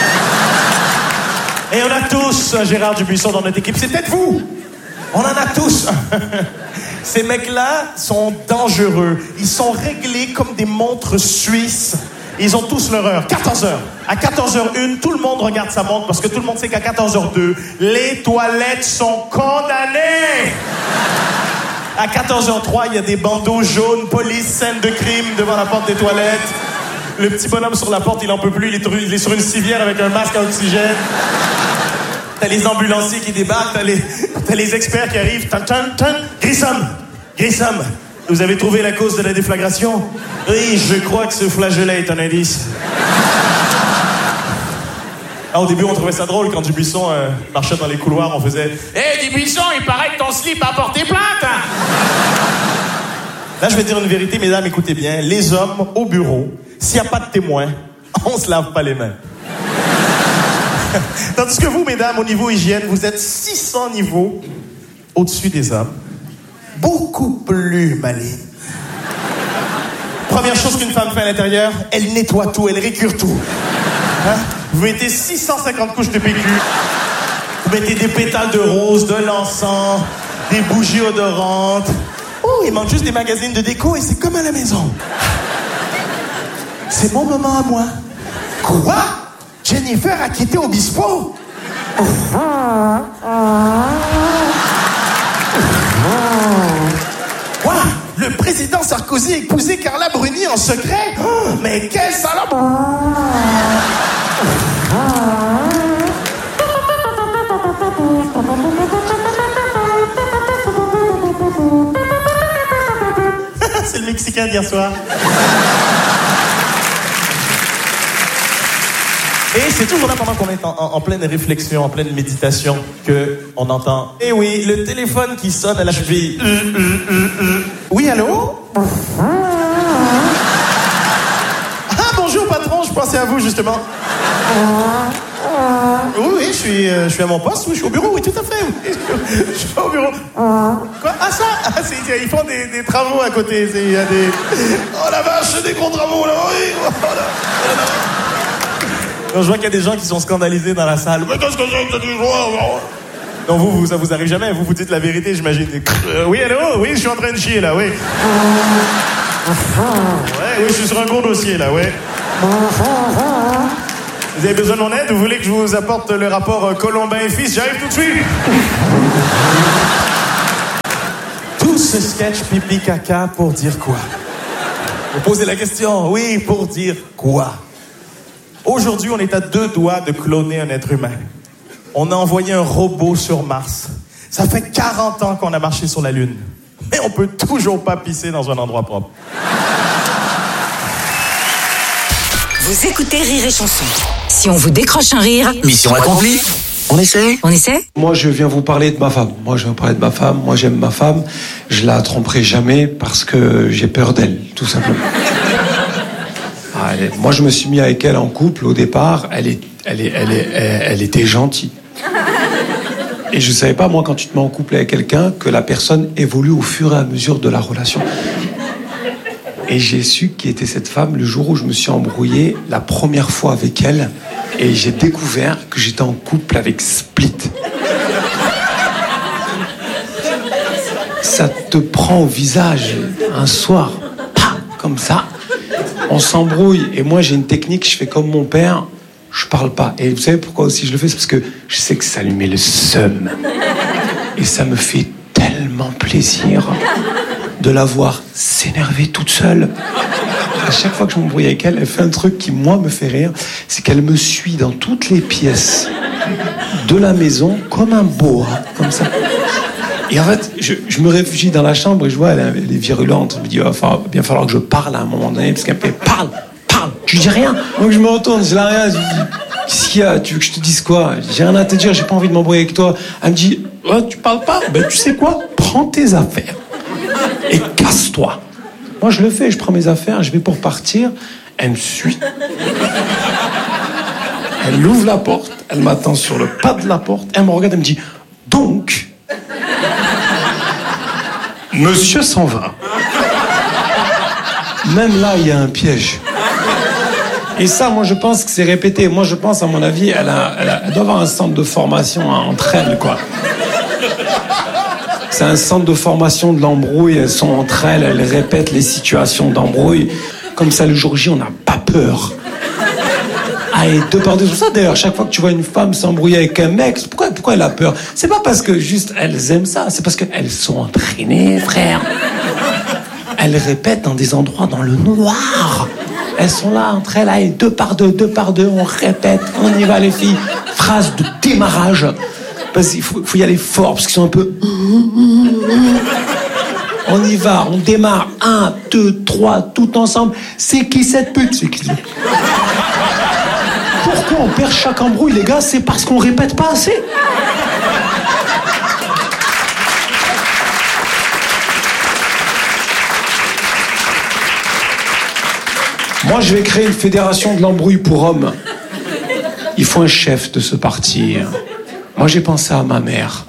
Et on a tous un Gérard Dubuisson dans notre équipe. C'est peut-être vous. On en a tous. Ces mecs-là sont dangereux. Ils sont réglés comme des montres suisses. Ils ont tous leur heure. 14h. À 14h01, tout le monde regarde sa montre parce que tout le monde sait qu'à 14h02, les toilettes sont condamnées. À 14h03, il y a des bandeaux jaunes, police, scène de crime devant la porte des toilettes. Le petit bonhomme sur la porte, il en peut plus. Il est sur une civière avec un masque à oxygène. T'as les ambulanciers qui débarquent, t'as les experts qui arrivent. Grissom, vous avez trouvé la cause de la déflagration? Oui, je crois que ce flageolet est un indice. Au début, on trouvait ça drôle quand Dubuisson marchait dans les couloirs, on faisait « Hé, Dubuisson, il paraît que ton slip a porté plainte! » Là, je vais dire une vérité, mesdames, écoutez bien. Les hommes, au bureau, s'il n'y a pas de témoin, on se lave pas les mains. Tandis que vous, mesdames, au niveau hygiène, vous êtes 600 niveaux au-dessus des hommes. Beaucoup plus maligne. Première chose qu'une femme fait à l'intérieur, elle nettoie tout, elle récure tout. Hein? Vous mettez 650 couches de PQ. Vous mettez des pétales de rose, de l'encens, des bougies odorantes. Oh, il manque juste des magazines de déco et c'est comme à la maison. C'est mon moment à moi. Quoi? Jennifer a quitté Obispo? Quoi? Le président Sarkozy a épousé Carla Bruni en secret? Oh, mais quelle salope! C'est le Mexicain d'hier soir. Et c'est toujours là pendant qu'on est en pleine réflexion, en pleine méditation, qu'on entend « Eh oui, le téléphone qui sonne à la cheville. Oui, allô? Ah, bonjour patron, je pensais à vous justement. Oui, je suis à mon poste, oui, je suis au bureau, oui, tout à fait. Oui, je suis au bureau. Quoi? Ah ça? Ils font des travaux à côté. Il y a des... Oh la vache, des gros travaux là, oui. Voilà. Je vois qu'il y a des gens qui sont scandalisés dans la salle. Mais qu'est-ce que c'est que cette histoire? Non, vous, ça vous arrive jamais. Vous dites la vérité, j'imagine. Oui, allô? Oui, je suis en train de chier, là, oui. Ouais, oui, je suis sur un gros dossier, là, ouais. Vous avez besoin de mon aide? Vous voulez que je vous apporte le rapport Colombin et Fils? J'arrive tout de suite. Tout ce sketch pipi caca pour dire quoi? Vous posez la question, oui, pour dire quoi? Aujourd'hui, on est à 2 doigts de cloner un être humain. On a envoyé un robot sur Mars. Ça fait 40 ans qu'on a marché sur la Lune. Mais on peut toujours pas pisser dans un endroit propre. Vous écoutez Rire et Chanson. Si on vous décroche un rire... Mission accomplie. On essaie? On essaie? Moi, je viens vous parler de ma femme. Moi, j'aime ma femme. Je la tromperai jamais parce que j'ai peur d'elle, tout simplement. Moi, je me suis mis avec elle en couple au départ. Elle était gentille. Et je savais pas, moi, quand tu te mets en couple avec quelqu'un, que la personne évolue au fur et à mesure de la relation. Et j'ai su qui était cette femme le jour où je me suis embrouillé la première fois avec elle. Et j'ai découvert que j'étais en couple avec Split. Ça te prend au visage un soir, comme ça. On s'embrouille. Et moi, j'ai une technique, je fais comme mon père, je parle pas. Et vous savez pourquoi aussi je le fais? C'est parce que je sais que ça lui met le seum. Et ça me fait tellement plaisir de la voir s'énerver toute seule. À chaque fois que je m'embrouille avec elle, elle fait un truc qui, moi, me fait rire. C'est qu'elle me suit dans toutes les pièces de la maison comme un boa, comme ça. Et en fait, je me réfugie dans la chambre et je vois, elle est virulente. Je me dis, il va bien falloir que je parle à un moment donné, parce qu'elle me fait, parle. Je dis rien. Donc je me retourne, je la regarde, je dis, qu'est-ce qu'il y a? Tu veux que je te dise quoi? J'ai rien à te dire, j'ai pas envie de m'embrouiller avec toi. Elle me dit, oh, tu parles pas? Ben tu sais quoi? Prends tes affaires et casse-toi. Moi je le fais, je prends mes affaires, je vais pour partir. Elle me suit. Elle ouvre la porte, elle m'attend sur le pas de la porte, elle me regarde, elle me dit, donc, monsieur s'en va. Même là, il y a un piège. Et ça, moi, je pense que c'est répété. Moi, je pense, à mon avis, elle doit avoir un centre de formation entre elles, quoi. C'est un centre de formation de l'embrouille. Elles sont entre elles, elles répètent les situations d'embrouille. Comme ça, le jour J, on n'a pas peur. Ah, et 2 par 2, c'est pour ça, d'ailleurs, chaque fois que tu vois une femme s'embrouiller avec un mec, pourquoi elle a peur? C'est pas parce que juste elles aiment ça, c'est parce qu'elles sont entraînées, frère. Elles répètent dans des endroits dans le noir. Elles sont là, entre elles, allez, 2 par 2, on répète, on y va les filles. Phrase de démarrage. Parce qu'il faut y aller fort, parce qu'ils sont un peu... On y va, on démarre. 1, 2, 3, tout ensemble. C'est qui cette pute? C'est qui? Pourquoi on perd chaque embrouille, les gars? C'est parce qu'on répète pas assez. Moi, je vais créer une fédération de l'embrouille pour hommes. Il faut un chef de ce parti. Moi, j'ai pensé à ma mère.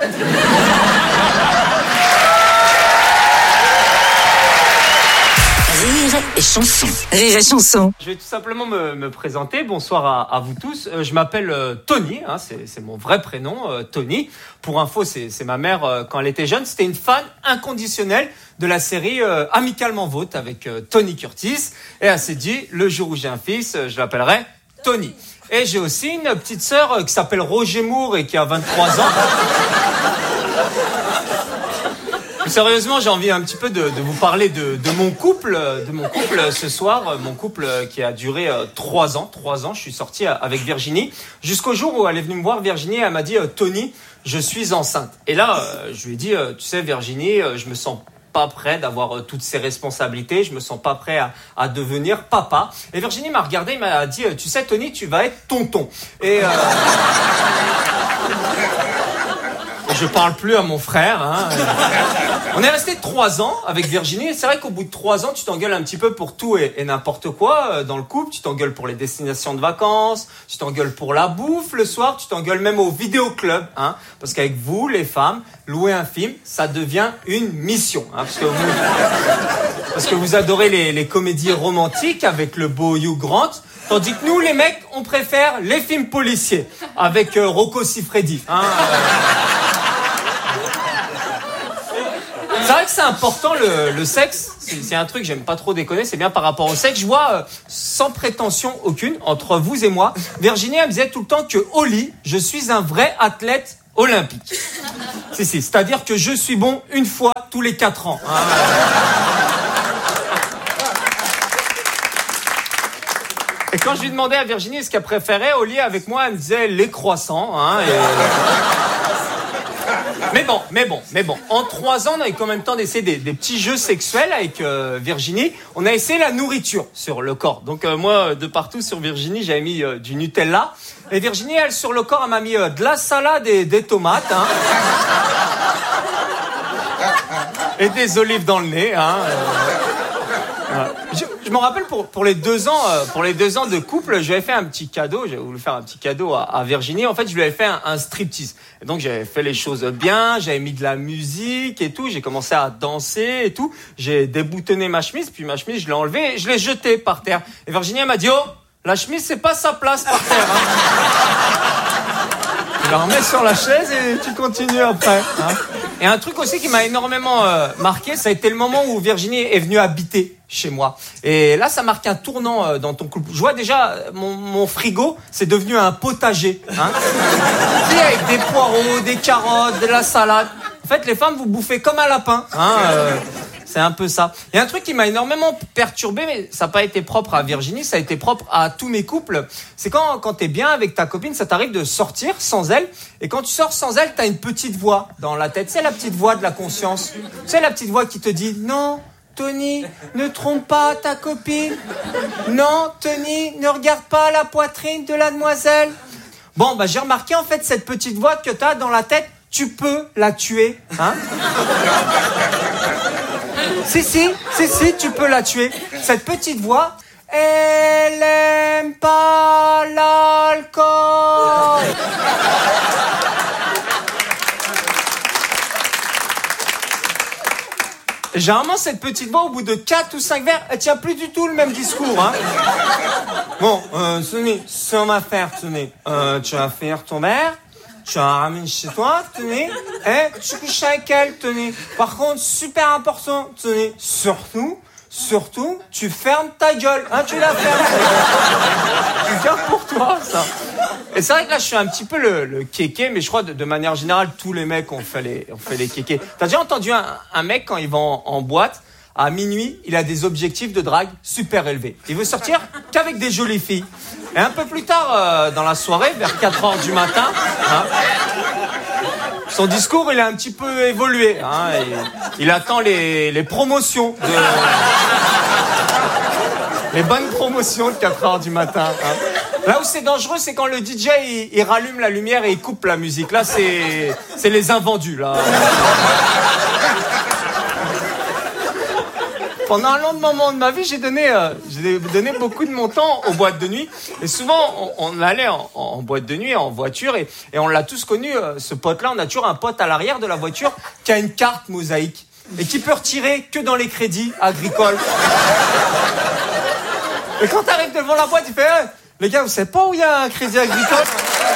Rire et Chanson. Rire et Chanson. Je vais tout simplement me présenter. Bonsoir à vous tous. Je m'appelle Tony, hein, c'est mon vrai prénom, Tony. Pour info, c'est ma mère quand elle était jeune. C'était une fan inconditionnelle de la série Amicalement Vôtre avec Tony Curtis. Et elle s'est dit, le jour où j'ai un fils, je l'appellerai Tony. Et j'ai aussi une petite sœur qui s'appelle Roger Moore et qui a 23 ans. Sérieusement, j'ai envie un petit peu de vous parler de mon couple ce soir. Mon couple qui a duré 3 ans. 3 ans, je suis sorti avec Virginie. Jusqu'au jour où elle est venue me voir, Virginie, elle m'a dit « Tony, je suis enceinte ». Et là, je lui ai dit « Tu sais, Virginie, je me sens pas prêt d'avoir toutes ces responsabilités. Je me sens pas prêt à devenir papa. » Et Virginie m'a regardé, m'a dit « Tu sais, Tony, tu vas être tonton. » Et... je parle plus à mon frère. Hein. On est resté 3 ans avec Virginie. Et c'est vrai qu'au bout de 3 ans, tu t'engueules un petit peu pour tout et n'importe quoi dans le couple. Tu t'engueules pour les destinations de vacances. Tu t'engueules pour la bouffe le soir. Tu t'engueules même au vidéoclub. Hein, parce qu'avec vous, les femmes, louer un film, ça devient une mission. Hein, parce que vous adorez les comédies romantiques avec le beau Hugh Grant. Tandis que nous, les mecs, on préfère les films policiers avec Rocco Siffredi. Hein, C'est vrai que c'est important le sexe. C'est un truc que j'aime pas trop déconner. C'est bien par rapport au sexe. Je vois, sans prétention aucune, entre vous et moi, Virginie, elle me disait tout le temps que au lit, je suis un vrai athlète olympique. Si. C'est-à-dire que je suis bon une fois tous les 4 ans. Hein. Et quand je lui demandais à Virginie ce qu'elle préférait au lit avec moi, elle me disait les croissants. Hein, Mais bon. En 3 ans, on a eu quand même le temps d'essayer des petits jeux sexuels avec Virginie. On a essayé la nourriture sur le corps. Donc moi, de partout sur Virginie, j'avais mis du Nutella. Et Virginie, elle, sur le corps, elle m'a mis de la salade et des tomates. Hein. Et des olives dans le nez. Hein. Je me rappelle pour les 2 ans, de couple, j'avais fait un petit cadeau. J'avais voulu faire un petit cadeau à Virginie. En fait, je lui avais fait un striptease. Et donc, j'avais fait les choses bien. J'avais mis de la musique et tout. J'ai commencé à danser et tout. J'ai déboutonné ma chemise. Puis ma chemise, je l'ai enlevée et je l'ai jetée par terre. Et Virginie, elle m'a dit, oh, la chemise, c'est pas sa place par terre. Hein. Tu la remets sur la chaise et tu continues après. Hein. Et un truc aussi qui m'a énormément marqué, ça a été le moment où Virginie est venue habiter chez moi. Et là, ça marque un tournant dans ton couple. Je vois déjà, mon frigo, c'est devenu un potager. Hein. Avec des poireaux, des carottes, de la salade. En fait, les femmes, vous bouffez comme un lapin. Hein, c'est un peu ça. Il y a un truc qui m'a énormément perturbé, mais ça n'a pas été propre à Virginie, ça a été propre à tous mes couples. C'est quand t'es bien avec ta copine, ça t'arrive de sortir sans elle. Et quand tu sors sans elle, t'as une petite voix dans la tête. C'est la petite voix de la conscience. C'est la petite voix qui te dit « Non, Tony, ne trompe pas ta copine. Non, Tony, ne regarde pas la poitrine de la demoiselle. » Bon, j'ai remarqué en fait cette petite voix que t'as dans la tête, tu peux la tuer, hein. Si, tu peux la tuer. Cette petite voix, elle aime pas l'alcool. Et généralement, cette petite voix, au bout de 4 ou 5 verres, elle tient plus du tout le même discours, hein. Bon, Tony, c'est en affaire, Tony. Tu vas faire ton verre. Tu la ramènes chez toi, Tony, et tu couches avec elle, Tony. Par contre, super important, Tony, surtout, tu fermes ta gueule, hein, tu la fermes. C'est bien pour toi, ça. Et c'est vrai que là, je suis un petit peu le kéké, mais je crois de manière générale, tous les mecs ont fait les kékés. T'as déjà entendu un mec, quand il va en boîte, à minuit, il a des objectifs de drague super élevés. Il veut sortir qu'avec des jolies filles. Et un peu plus tard dans la soirée, vers 4h du matin, hein, son discours, il a un petit peu évolué. Hein, il attend les promotions, les bonnes promotions de 4h du matin. Hein. Là où c'est dangereux, c'est quand le DJ, il rallume la lumière et il coupe la musique. Là, c'est les invendus, là. Pendant un long moment de ma vie, j'ai donné beaucoup de mon temps aux boîtes de nuit. Et souvent, on allait en boîte de nuit, en voiture, et on l'a tous connu, ce pote-là. On a toujours un pote à l'arrière de la voiture qui a une carte mosaïque et qui peut retirer que dans les crédits agricoles. Et quand t'arrives devant la boîte, il fait les gars, vous savez pas où il y a un crédit agricole?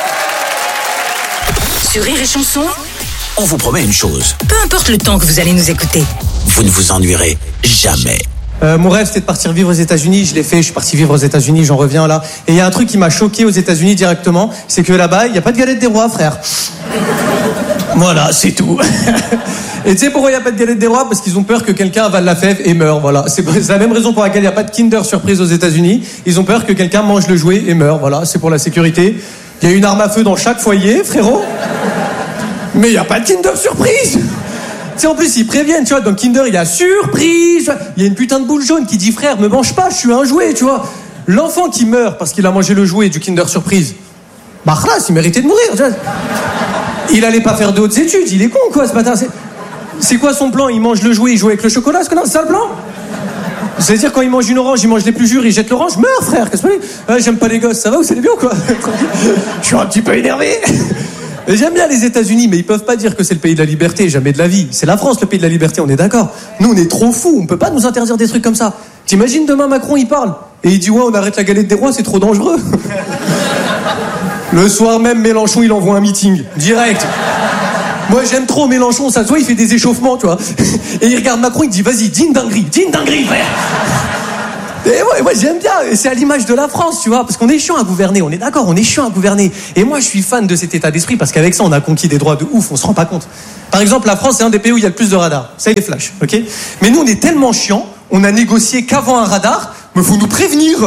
Sur Rire et Chanson, on vous promet une chose. Peu importe le temps que vous allez nous écouter, vous ne vous ennuierez jamais. Mon rêve, c'était de partir vivre aux États-Unis. Je l'ai fait, je suis parti vivre aux États-Unis, j'en reviens là. Et il y a un truc qui m'a choqué aux États-Unis directement, c'est que là-bas, il n'y a pas de galette des rois, frère. Voilà, c'est tout. Et tu sais pourquoi il n'y a pas de galette des rois? Parce qu'ils ont peur que quelqu'un avale la fève et meure, voilà. C'est la même raison pour laquelle il n'y a pas de Kinder Surprise aux États-Unis. Ils ont peur que quelqu'un mange le jouet et meure, voilà. C'est pour la sécurité. Il y a une arme à feu dans chaque foyer, frérot. Mais il n'y a pas de Kinder Surprise. Tu sais, en plus, ils préviennent, tu vois, dans Kinder, il y a surprise. Il y a une putain de boule jaune qui dit, frère, me mange pas, je suis un jouet, tu vois. L'enfant qui meurt parce qu'il a mangé le jouet du Kinder Surprise, bah, khalas, il méritait de mourir, tu vois. Il allait pas faire de hautes études, il est con, quoi, ce matin. C'est quoi son plan? Il mange le jouet, il joue avec le chocolat, ce connard, c'est ça le plan? C'est-à-dire, quand il mange une orange, il mange les plus jures, il jette l'orange, meurs, frère, qu'est-ce que c'est? Ouais, j'aime pas les gosses, ça va ou c'est les bien, quoi? Je suis un petit peu énervé. J'aime bien les États-Unis, mais ils peuvent pas dire que c'est le pays de la liberté, jamais de la vie. C'est la France, le pays de la liberté, on est d'accord. Nous, on est trop fous, on peut pas nous interdire des trucs comme ça. T'imagines demain Macron, il parle, et il dit ouais, on arrête la galette des rois, c'est trop dangereux. Le soir même, Mélenchon, il envoie un meeting, direct. Moi, j'aime trop Mélenchon, ça se voit, il fait des échauffements, tu vois. Et il regarde Macron, il dit, vas-y, dis une dinguerie, frère. Et moi j'aime bien, et c'est à l'image de la France, tu vois, parce qu'on est chiant à gouverner, on est d'accord, on est chiant à gouverner. Et moi je suis fan de cet état d'esprit, parce qu'avec ça on a conquis des droits de ouf, on se rend pas compte. Par exemple, la France c'est un des pays où il y a le plus de radars, ça y est, flash, ok. Mais nous on est tellement chiant, on a négocié qu'avant un radar, mais faut nous prévenir.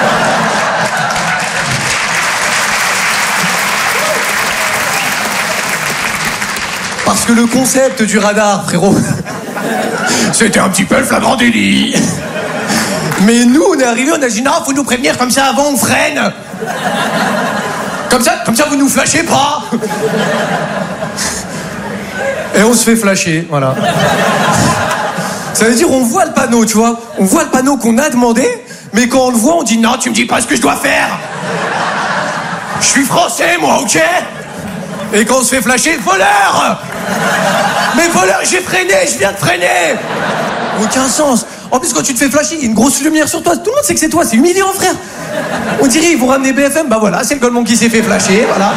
Parce que le concept du radar, frérot, c'était un petit peu le flagrant délit. Mais nous, on est arrivés, on a dit non, faut nous prévenir, comme ça avant on freine. Comme ça vous nous flashez pas. Et on se fait flasher, voilà. Ça veut dire on voit le panneau, tu vois. On voit le panneau qu'on a demandé, mais quand on le voit, on dit non, tu me dis pas ce que je dois faire. Je suis français, moi, ok. Et quand on se fait flasher, voleur. Mais voleur, j'ai freiné, je viens de freiner. Aucun sens. En plus, quand tu te fais flasher, il y a une grosse lumière sur toi. Tout le monde sait que c'est toi, c'est humiliant, frère. On dirait, ils vont ramener BFM, bah voilà, c'est le Goldman qui s'est fait flasher, voilà.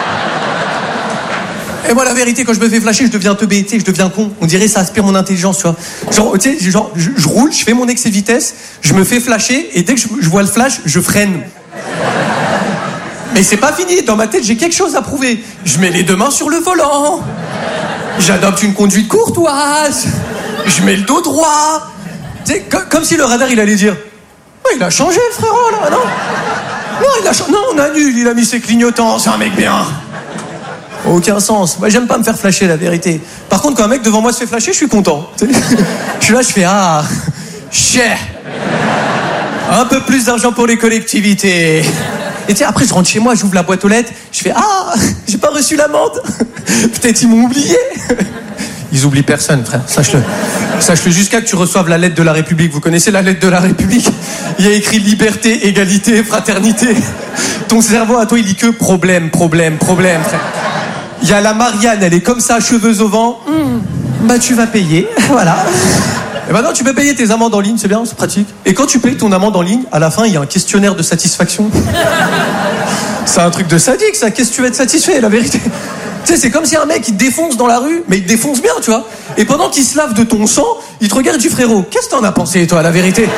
Et moi, la vérité, quand je me fais flasher, je deviens teubé, tu sais, je deviens con. On dirait, ça aspire mon intelligence, tu vois. Genre, tu sais, je roule, je fais mon excès de vitesse, je me fais flasher, et dès que je vois le flash, je freine. Mais c'est pas fini, dans ma tête, j'ai quelque chose à prouver. Je mets les deux mains sur le volant. J'adopte une conduite courtoise. Je mets le dos droit. C'est comme si le radar il allait dire oh, il a changé le frérot là, non non, on annule, il a mis ses clignotants, c'est un mec bien. Aucun sens. Moi j'aime pas me faire flasher, la vérité. Par contre quand un mec devant moi se fait flasher, je suis content. Je suis là, je fais ah cher. Un peu plus d'argent pour les collectivités. Et tu sais, après je rentre chez moi, j'ouvre la boîte aux lettres, je fais ah j'ai pas reçu l'amende. Peut-être ils m'ont oublié. Ils oublient personne, frère. Sache-le. Sache-le jusqu'à que tu reçoives la lettre de la République. Vous connaissez la lettre de la République? Il y a écrit liberté, égalité, fraternité. Ton cerveau, à toi, il dit que problème, frère. Il y a la Marianne, elle est comme ça, cheveux au vent. Bah, tu vas payer. Voilà. Et maintenant, tu peux payer tes amendes en ligne, c'est bien, c'est pratique. Et quand tu payes ton amende en ligne, à la fin, il y a un questionnaire de satisfaction. C'est un truc de sadique, ça. Qu'est-ce que tu veux être satisfait, la vérité? Tu sais, c'est comme si un mec, il te défonce dans la rue, mais il te défonce bien, tu vois. Et pendant qu'il se lave de ton sang, il te regarde du frérot. Qu'est-ce que t'en as pensé, toi, la vérité?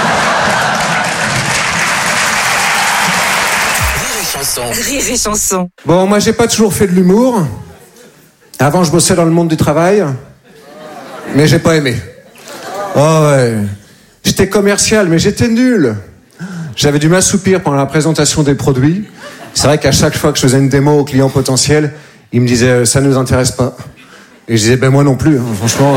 Rire et chanson. Bon, moi, j'ai pas toujours fait de l'humour. Avant, je bossais dans le monde du travail. Mais j'ai pas aimé. Oh ouais. J'étais commercial, mais j'étais nul. J'avais dû m'assoupir pendant la présentation des produits. C'est vrai qu'à chaque fois que je faisais une démo aux clients potentiels, ils me disaient ça nous intéresse pas. Et je disais ben moi non plus, hein, franchement.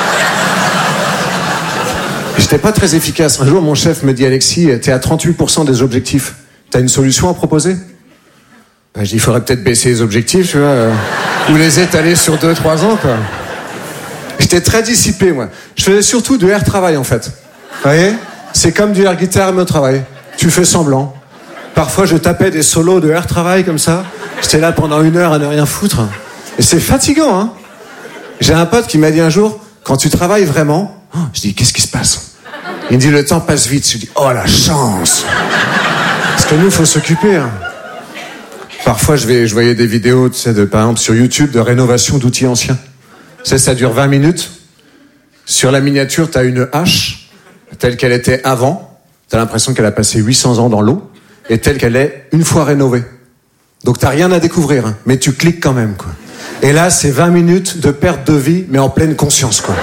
J'étais pas très efficace. Un jour mon chef me dit Alexis, t'es à 38% des objectifs. T'as une solution à proposer? Ben, je dis il faudrait peut-être baisser les objectifs, tu vois, ou les étaler sur 2-3 ans quoi. J'étais très dissipé moi. Je faisais surtout du air travail en fait. Vous voyez? C'est comme du air guitare mais au travail. Tu fais semblant. Parfois, je tapais des solos de air travail comme ça. J'étais là pendant 1 heure à ne rien foutre. Et c'est fatigant, hein. J'ai un pote qui m'a dit un jour, quand tu travailles vraiment, je dis, qu'est-ce qui se passe? Il me dit, le temps passe vite. Je dis, oh la chance. Parce que nous, il faut s'occuper. Hein. Parfois, je voyais des vidéos, tu sais, par exemple, sur YouTube, de rénovation d'outils anciens. Tu sais, ça dure 20 minutes. Sur la miniature, t'as une hache, telle qu'elle était avant. T'as l'impression qu'elle a passé 800 ans dans l'eau. Et telle qu'elle est une fois rénovée. Donc t'as rien à découvrir, hein, mais tu cliques quand même, quoi. Et là, c'est 20 minutes de perte de vie, mais en pleine conscience, quoi.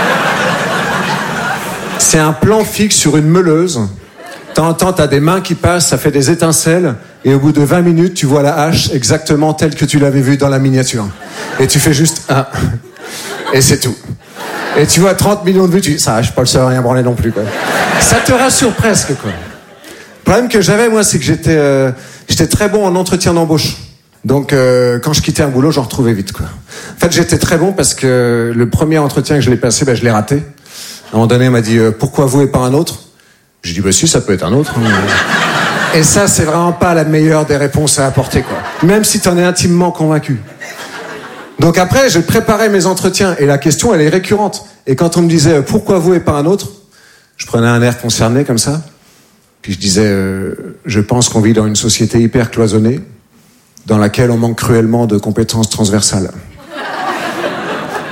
C'est un plan fixe sur une meuleuse. T'entends, t'as des mains qui passent, ça fait des étincelles, et au bout de 20 minutes, tu vois la hache exactement telle que tu l'avais vue dans la miniature. Et tu fais juste ah. Et c'est tout. Et tu vois 30 millions de vues, tu dis ça, je suis pas le seul à rien branler non plus, quoi. Ça te rassure presque, quoi. Le problème que j'avais, moi, c'est que j'étais très bon en entretien d'embauche. Donc, quand je quittais un boulot, j'en retrouvais vite, quoi. En fait, j'étais très bon parce que le premier entretien que je l'ai passé, je l'ai raté. À un moment donné, on m'a dit pourquoi vous et pas un autre? J'ai dit si, ça peut être un autre. Et ça, c'est vraiment pas la meilleure des réponses à apporter, quoi. Même si t'en es intimement convaincu. Donc après, j'ai préparé mes entretiens et la question, elle est récurrente. Et quand on me disait pourquoi vous et pas un autre, je prenais un air concerné comme ça. Puis je disais, je pense qu'on vit dans une société hyper cloisonnée, dans laquelle on manque cruellement de compétences transversales.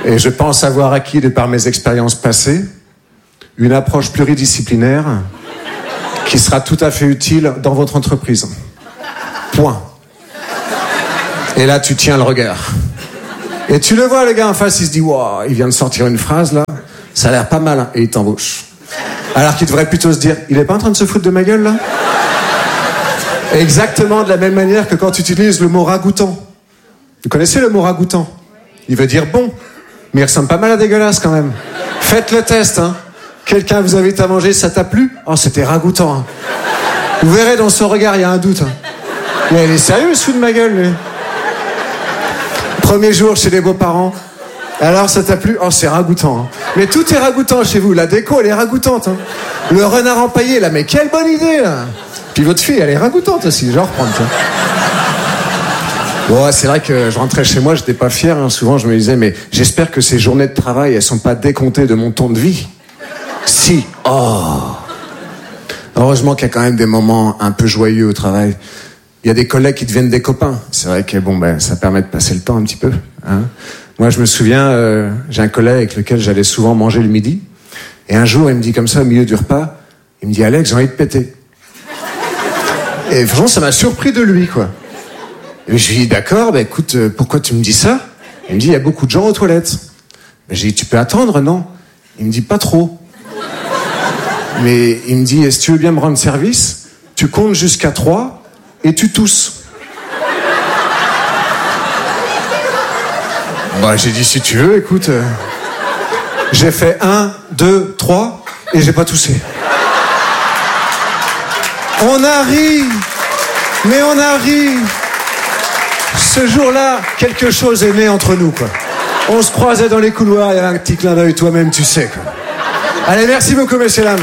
Et je pense avoir acquis, de par mes expériences passées, une approche pluridisciplinaire qui sera tout à fait utile dans votre entreprise. Point. Et là, tu tiens le regard. Et tu le vois, le gars en face, il se dit, wow, il vient de sortir une phrase, là. Ça a l'air pas mal, hein, et il t'embauche. Alors qu'il devrait plutôt se dire, il est pas en train de se foutre de ma gueule, là? Exactement de la même manière que quand tu utilises le mot ragoûtant. Vous connaissez le mot ragoûtant? Il veut dire bon, mais il ressemble pas mal à dégueulasse quand même. Faites le test, hein. Quelqu'un vous invite à manger, ça t'a plu? Oh, c'était ragoûtant, hein. Vous verrez dans son regard, il y a un doute, hein. Mais il est sérieux, il se fout de ma gueule, lui. Premier jour chez les beaux-parents. Alors, ça t'a plu? Oh, c'est ragoûtant, hein. Mais tout est ragoûtant chez vous. La déco, elle est ragoûtante, hein. Le renard empaillé, là, mais quelle bonne idée, là. Puis votre fille, elle est ragoûtante aussi, je vais en reprendre, tiens. Bon, c'est vrai que je rentrais chez moi, j'étais pas fier, hein. Souvent, je me disais, mais j'espère que ces journées de travail, elles sont pas décomptées de mon ton de vie. Si. Oh. Heureusement qu'il y a quand même des moments un peu joyeux au travail. Il y a des collègues qui deviennent des copains. C'est vrai que bon, ben, ça permet de passer le temps un petit peu, hein. Moi, je me souviens, j'ai un collègue avec lequel j'allais souvent manger le midi. Et un jour, il me dit comme ça, au milieu du repas, il me dit, Alex, j'ai envie de péter. Et franchement, ça m'a surpris de lui, quoi. Et je lui dis, d'accord, bah écoute, pourquoi tu me dis ça? Il me dit, il y a beaucoup de gens aux toilettes. Ben, j'ai dit, tu peux attendre, non? Il me dit, pas trop. Mais il me dit, si tu veux bien me rendre service, tu comptes jusqu'à 3 et tu tousses. Bah, j'ai dit, si tu veux, écoute, j'ai fait 1, 2, 3 et j'ai pas toussé. On a ri, mais on a ri. Ce jour-là, quelque chose est né entre nous, quoi. On se croisait dans les couloirs, il y avait un petit clin d'œil, toi-même, tu sais, quoi. Allez, merci beaucoup, messieurs, dames.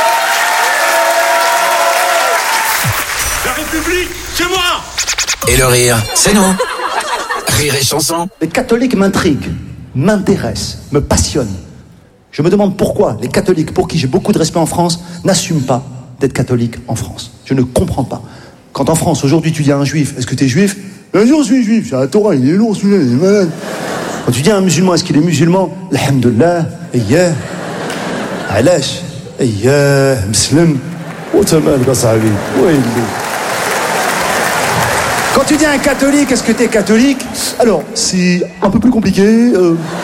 La République, c'est moi! Et le rire, c'est nous. Rire et chanson. Les catholiques m'intriguent, m'intéressent, me passionnent. Je me demande pourquoi les catholiques, pour qui j'ai beaucoup de respect en France, n'assument pas d'être catholiques en France. Je ne comprends pas. Quand en France, aujourd'hui, tu dis à un juif, est-ce que tu es juif? Bien sûr, je suis juif, c'est la Torah, il est lourd, celui-là, il est malade. Quand tu dis à un musulman, est-ce qu'il est musulman? Alhamdulillah, ayyah, alash, ayyah, muslim. Oh, t'as mal, quand ça arrive. Ouais, quand tu dis à un catholique, est-ce que t'es catholique? Alors, c'est un peu plus compliqué.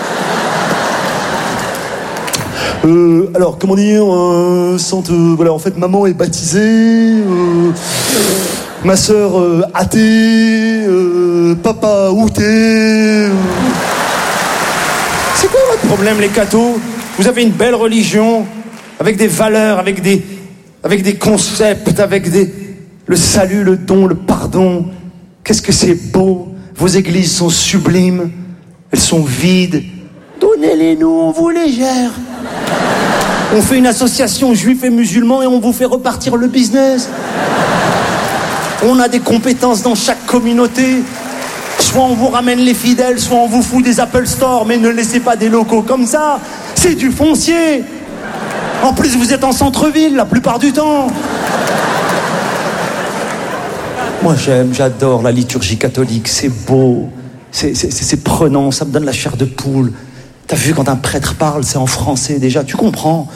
Alors, comment dire, voilà, en fait, maman est baptisée, ma sœur athée, papa outé. C'est quoi votre problème, les cathos? Vous avez une belle religion, avec des valeurs, avec des concepts, avec le salut, le don, le pardon. Qu'est-ce que c'est beau. Vos églises sont sublimes, elles sont vides. Donnez-les-nous, on vous les gère. On fait une association juifs et musulmans et on vous fait repartir le business. On a des compétences dans chaque communauté. Soit on vous ramène les fidèles, soit on vous fout des Apple Store, mais ne laissez pas des locaux comme ça. C'est du foncier. En plus, vous êtes en centre-ville la plupart du temps. Moi, j'adore la liturgie catholique. C'est beau, c'est prenant, ça me donne la chair de poule. T'as vu, quand un prêtre parle, c'est en français déjà, tu comprends.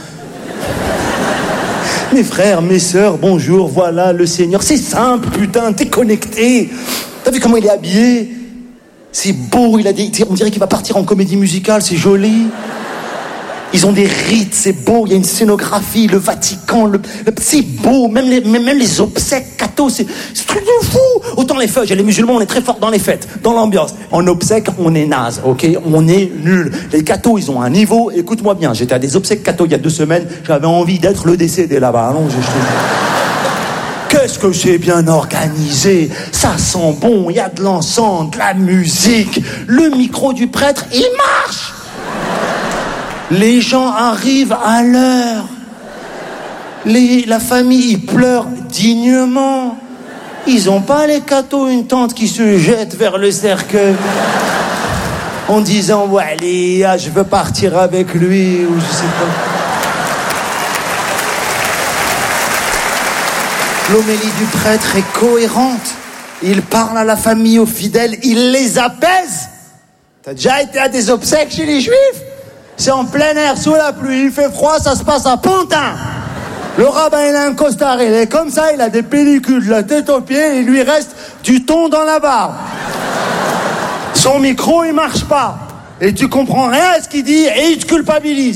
Mes frères, mes sœurs, bonjour, voilà le Seigneur. C'est simple, putain, t'es connecté. T'as vu comment il est habillé? C'est beau, on dirait qu'il va partir en comédie musicale, c'est joli. Ils ont des rites, c'est beau, il y a une scénographie, le Vatican, c'est beau, même les obsèques catho, c'est truc de fou. Autant les feuilles, les musulmans, on est très forts dans les fêtes, dans l'ambiance. En obsèques, on est naze, ok? On est nul. Les cathos, ils ont un niveau, écoute-moi bien, j'étais à des obsèques catho il y a 2 semaines, j'avais envie d'être le décédé là-bas, allons-y, Qu'est-ce que c'est bien organisé, ça sent bon, il y a de l'encens, de la musique, le micro du prêtre, il marche. Les gens arrivent à l'heure. La famille, ils pleurent dignement. Ils ont pas, les cathos, une tante qui se jette vers le cercueil en disant, ouais, allez, je veux partir avec lui, ou je sais pas. L'homélie du prêtre est cohérente. Il parle à la famille, aux fidèles, il les apaise. T'as déjà été à des obsèques chez les Juifs? C'est en plein air, sous la pluie, il fait froid, ça se passe à Pantin. Le rabbin, il a un costard, il est comme ça, il a des pellicules de la tête aux pieds, il lui reste du thon dans la barbe. Son micro, il marche pas. Et tu comprends rien à ce qu'il dit et il te culpabilise.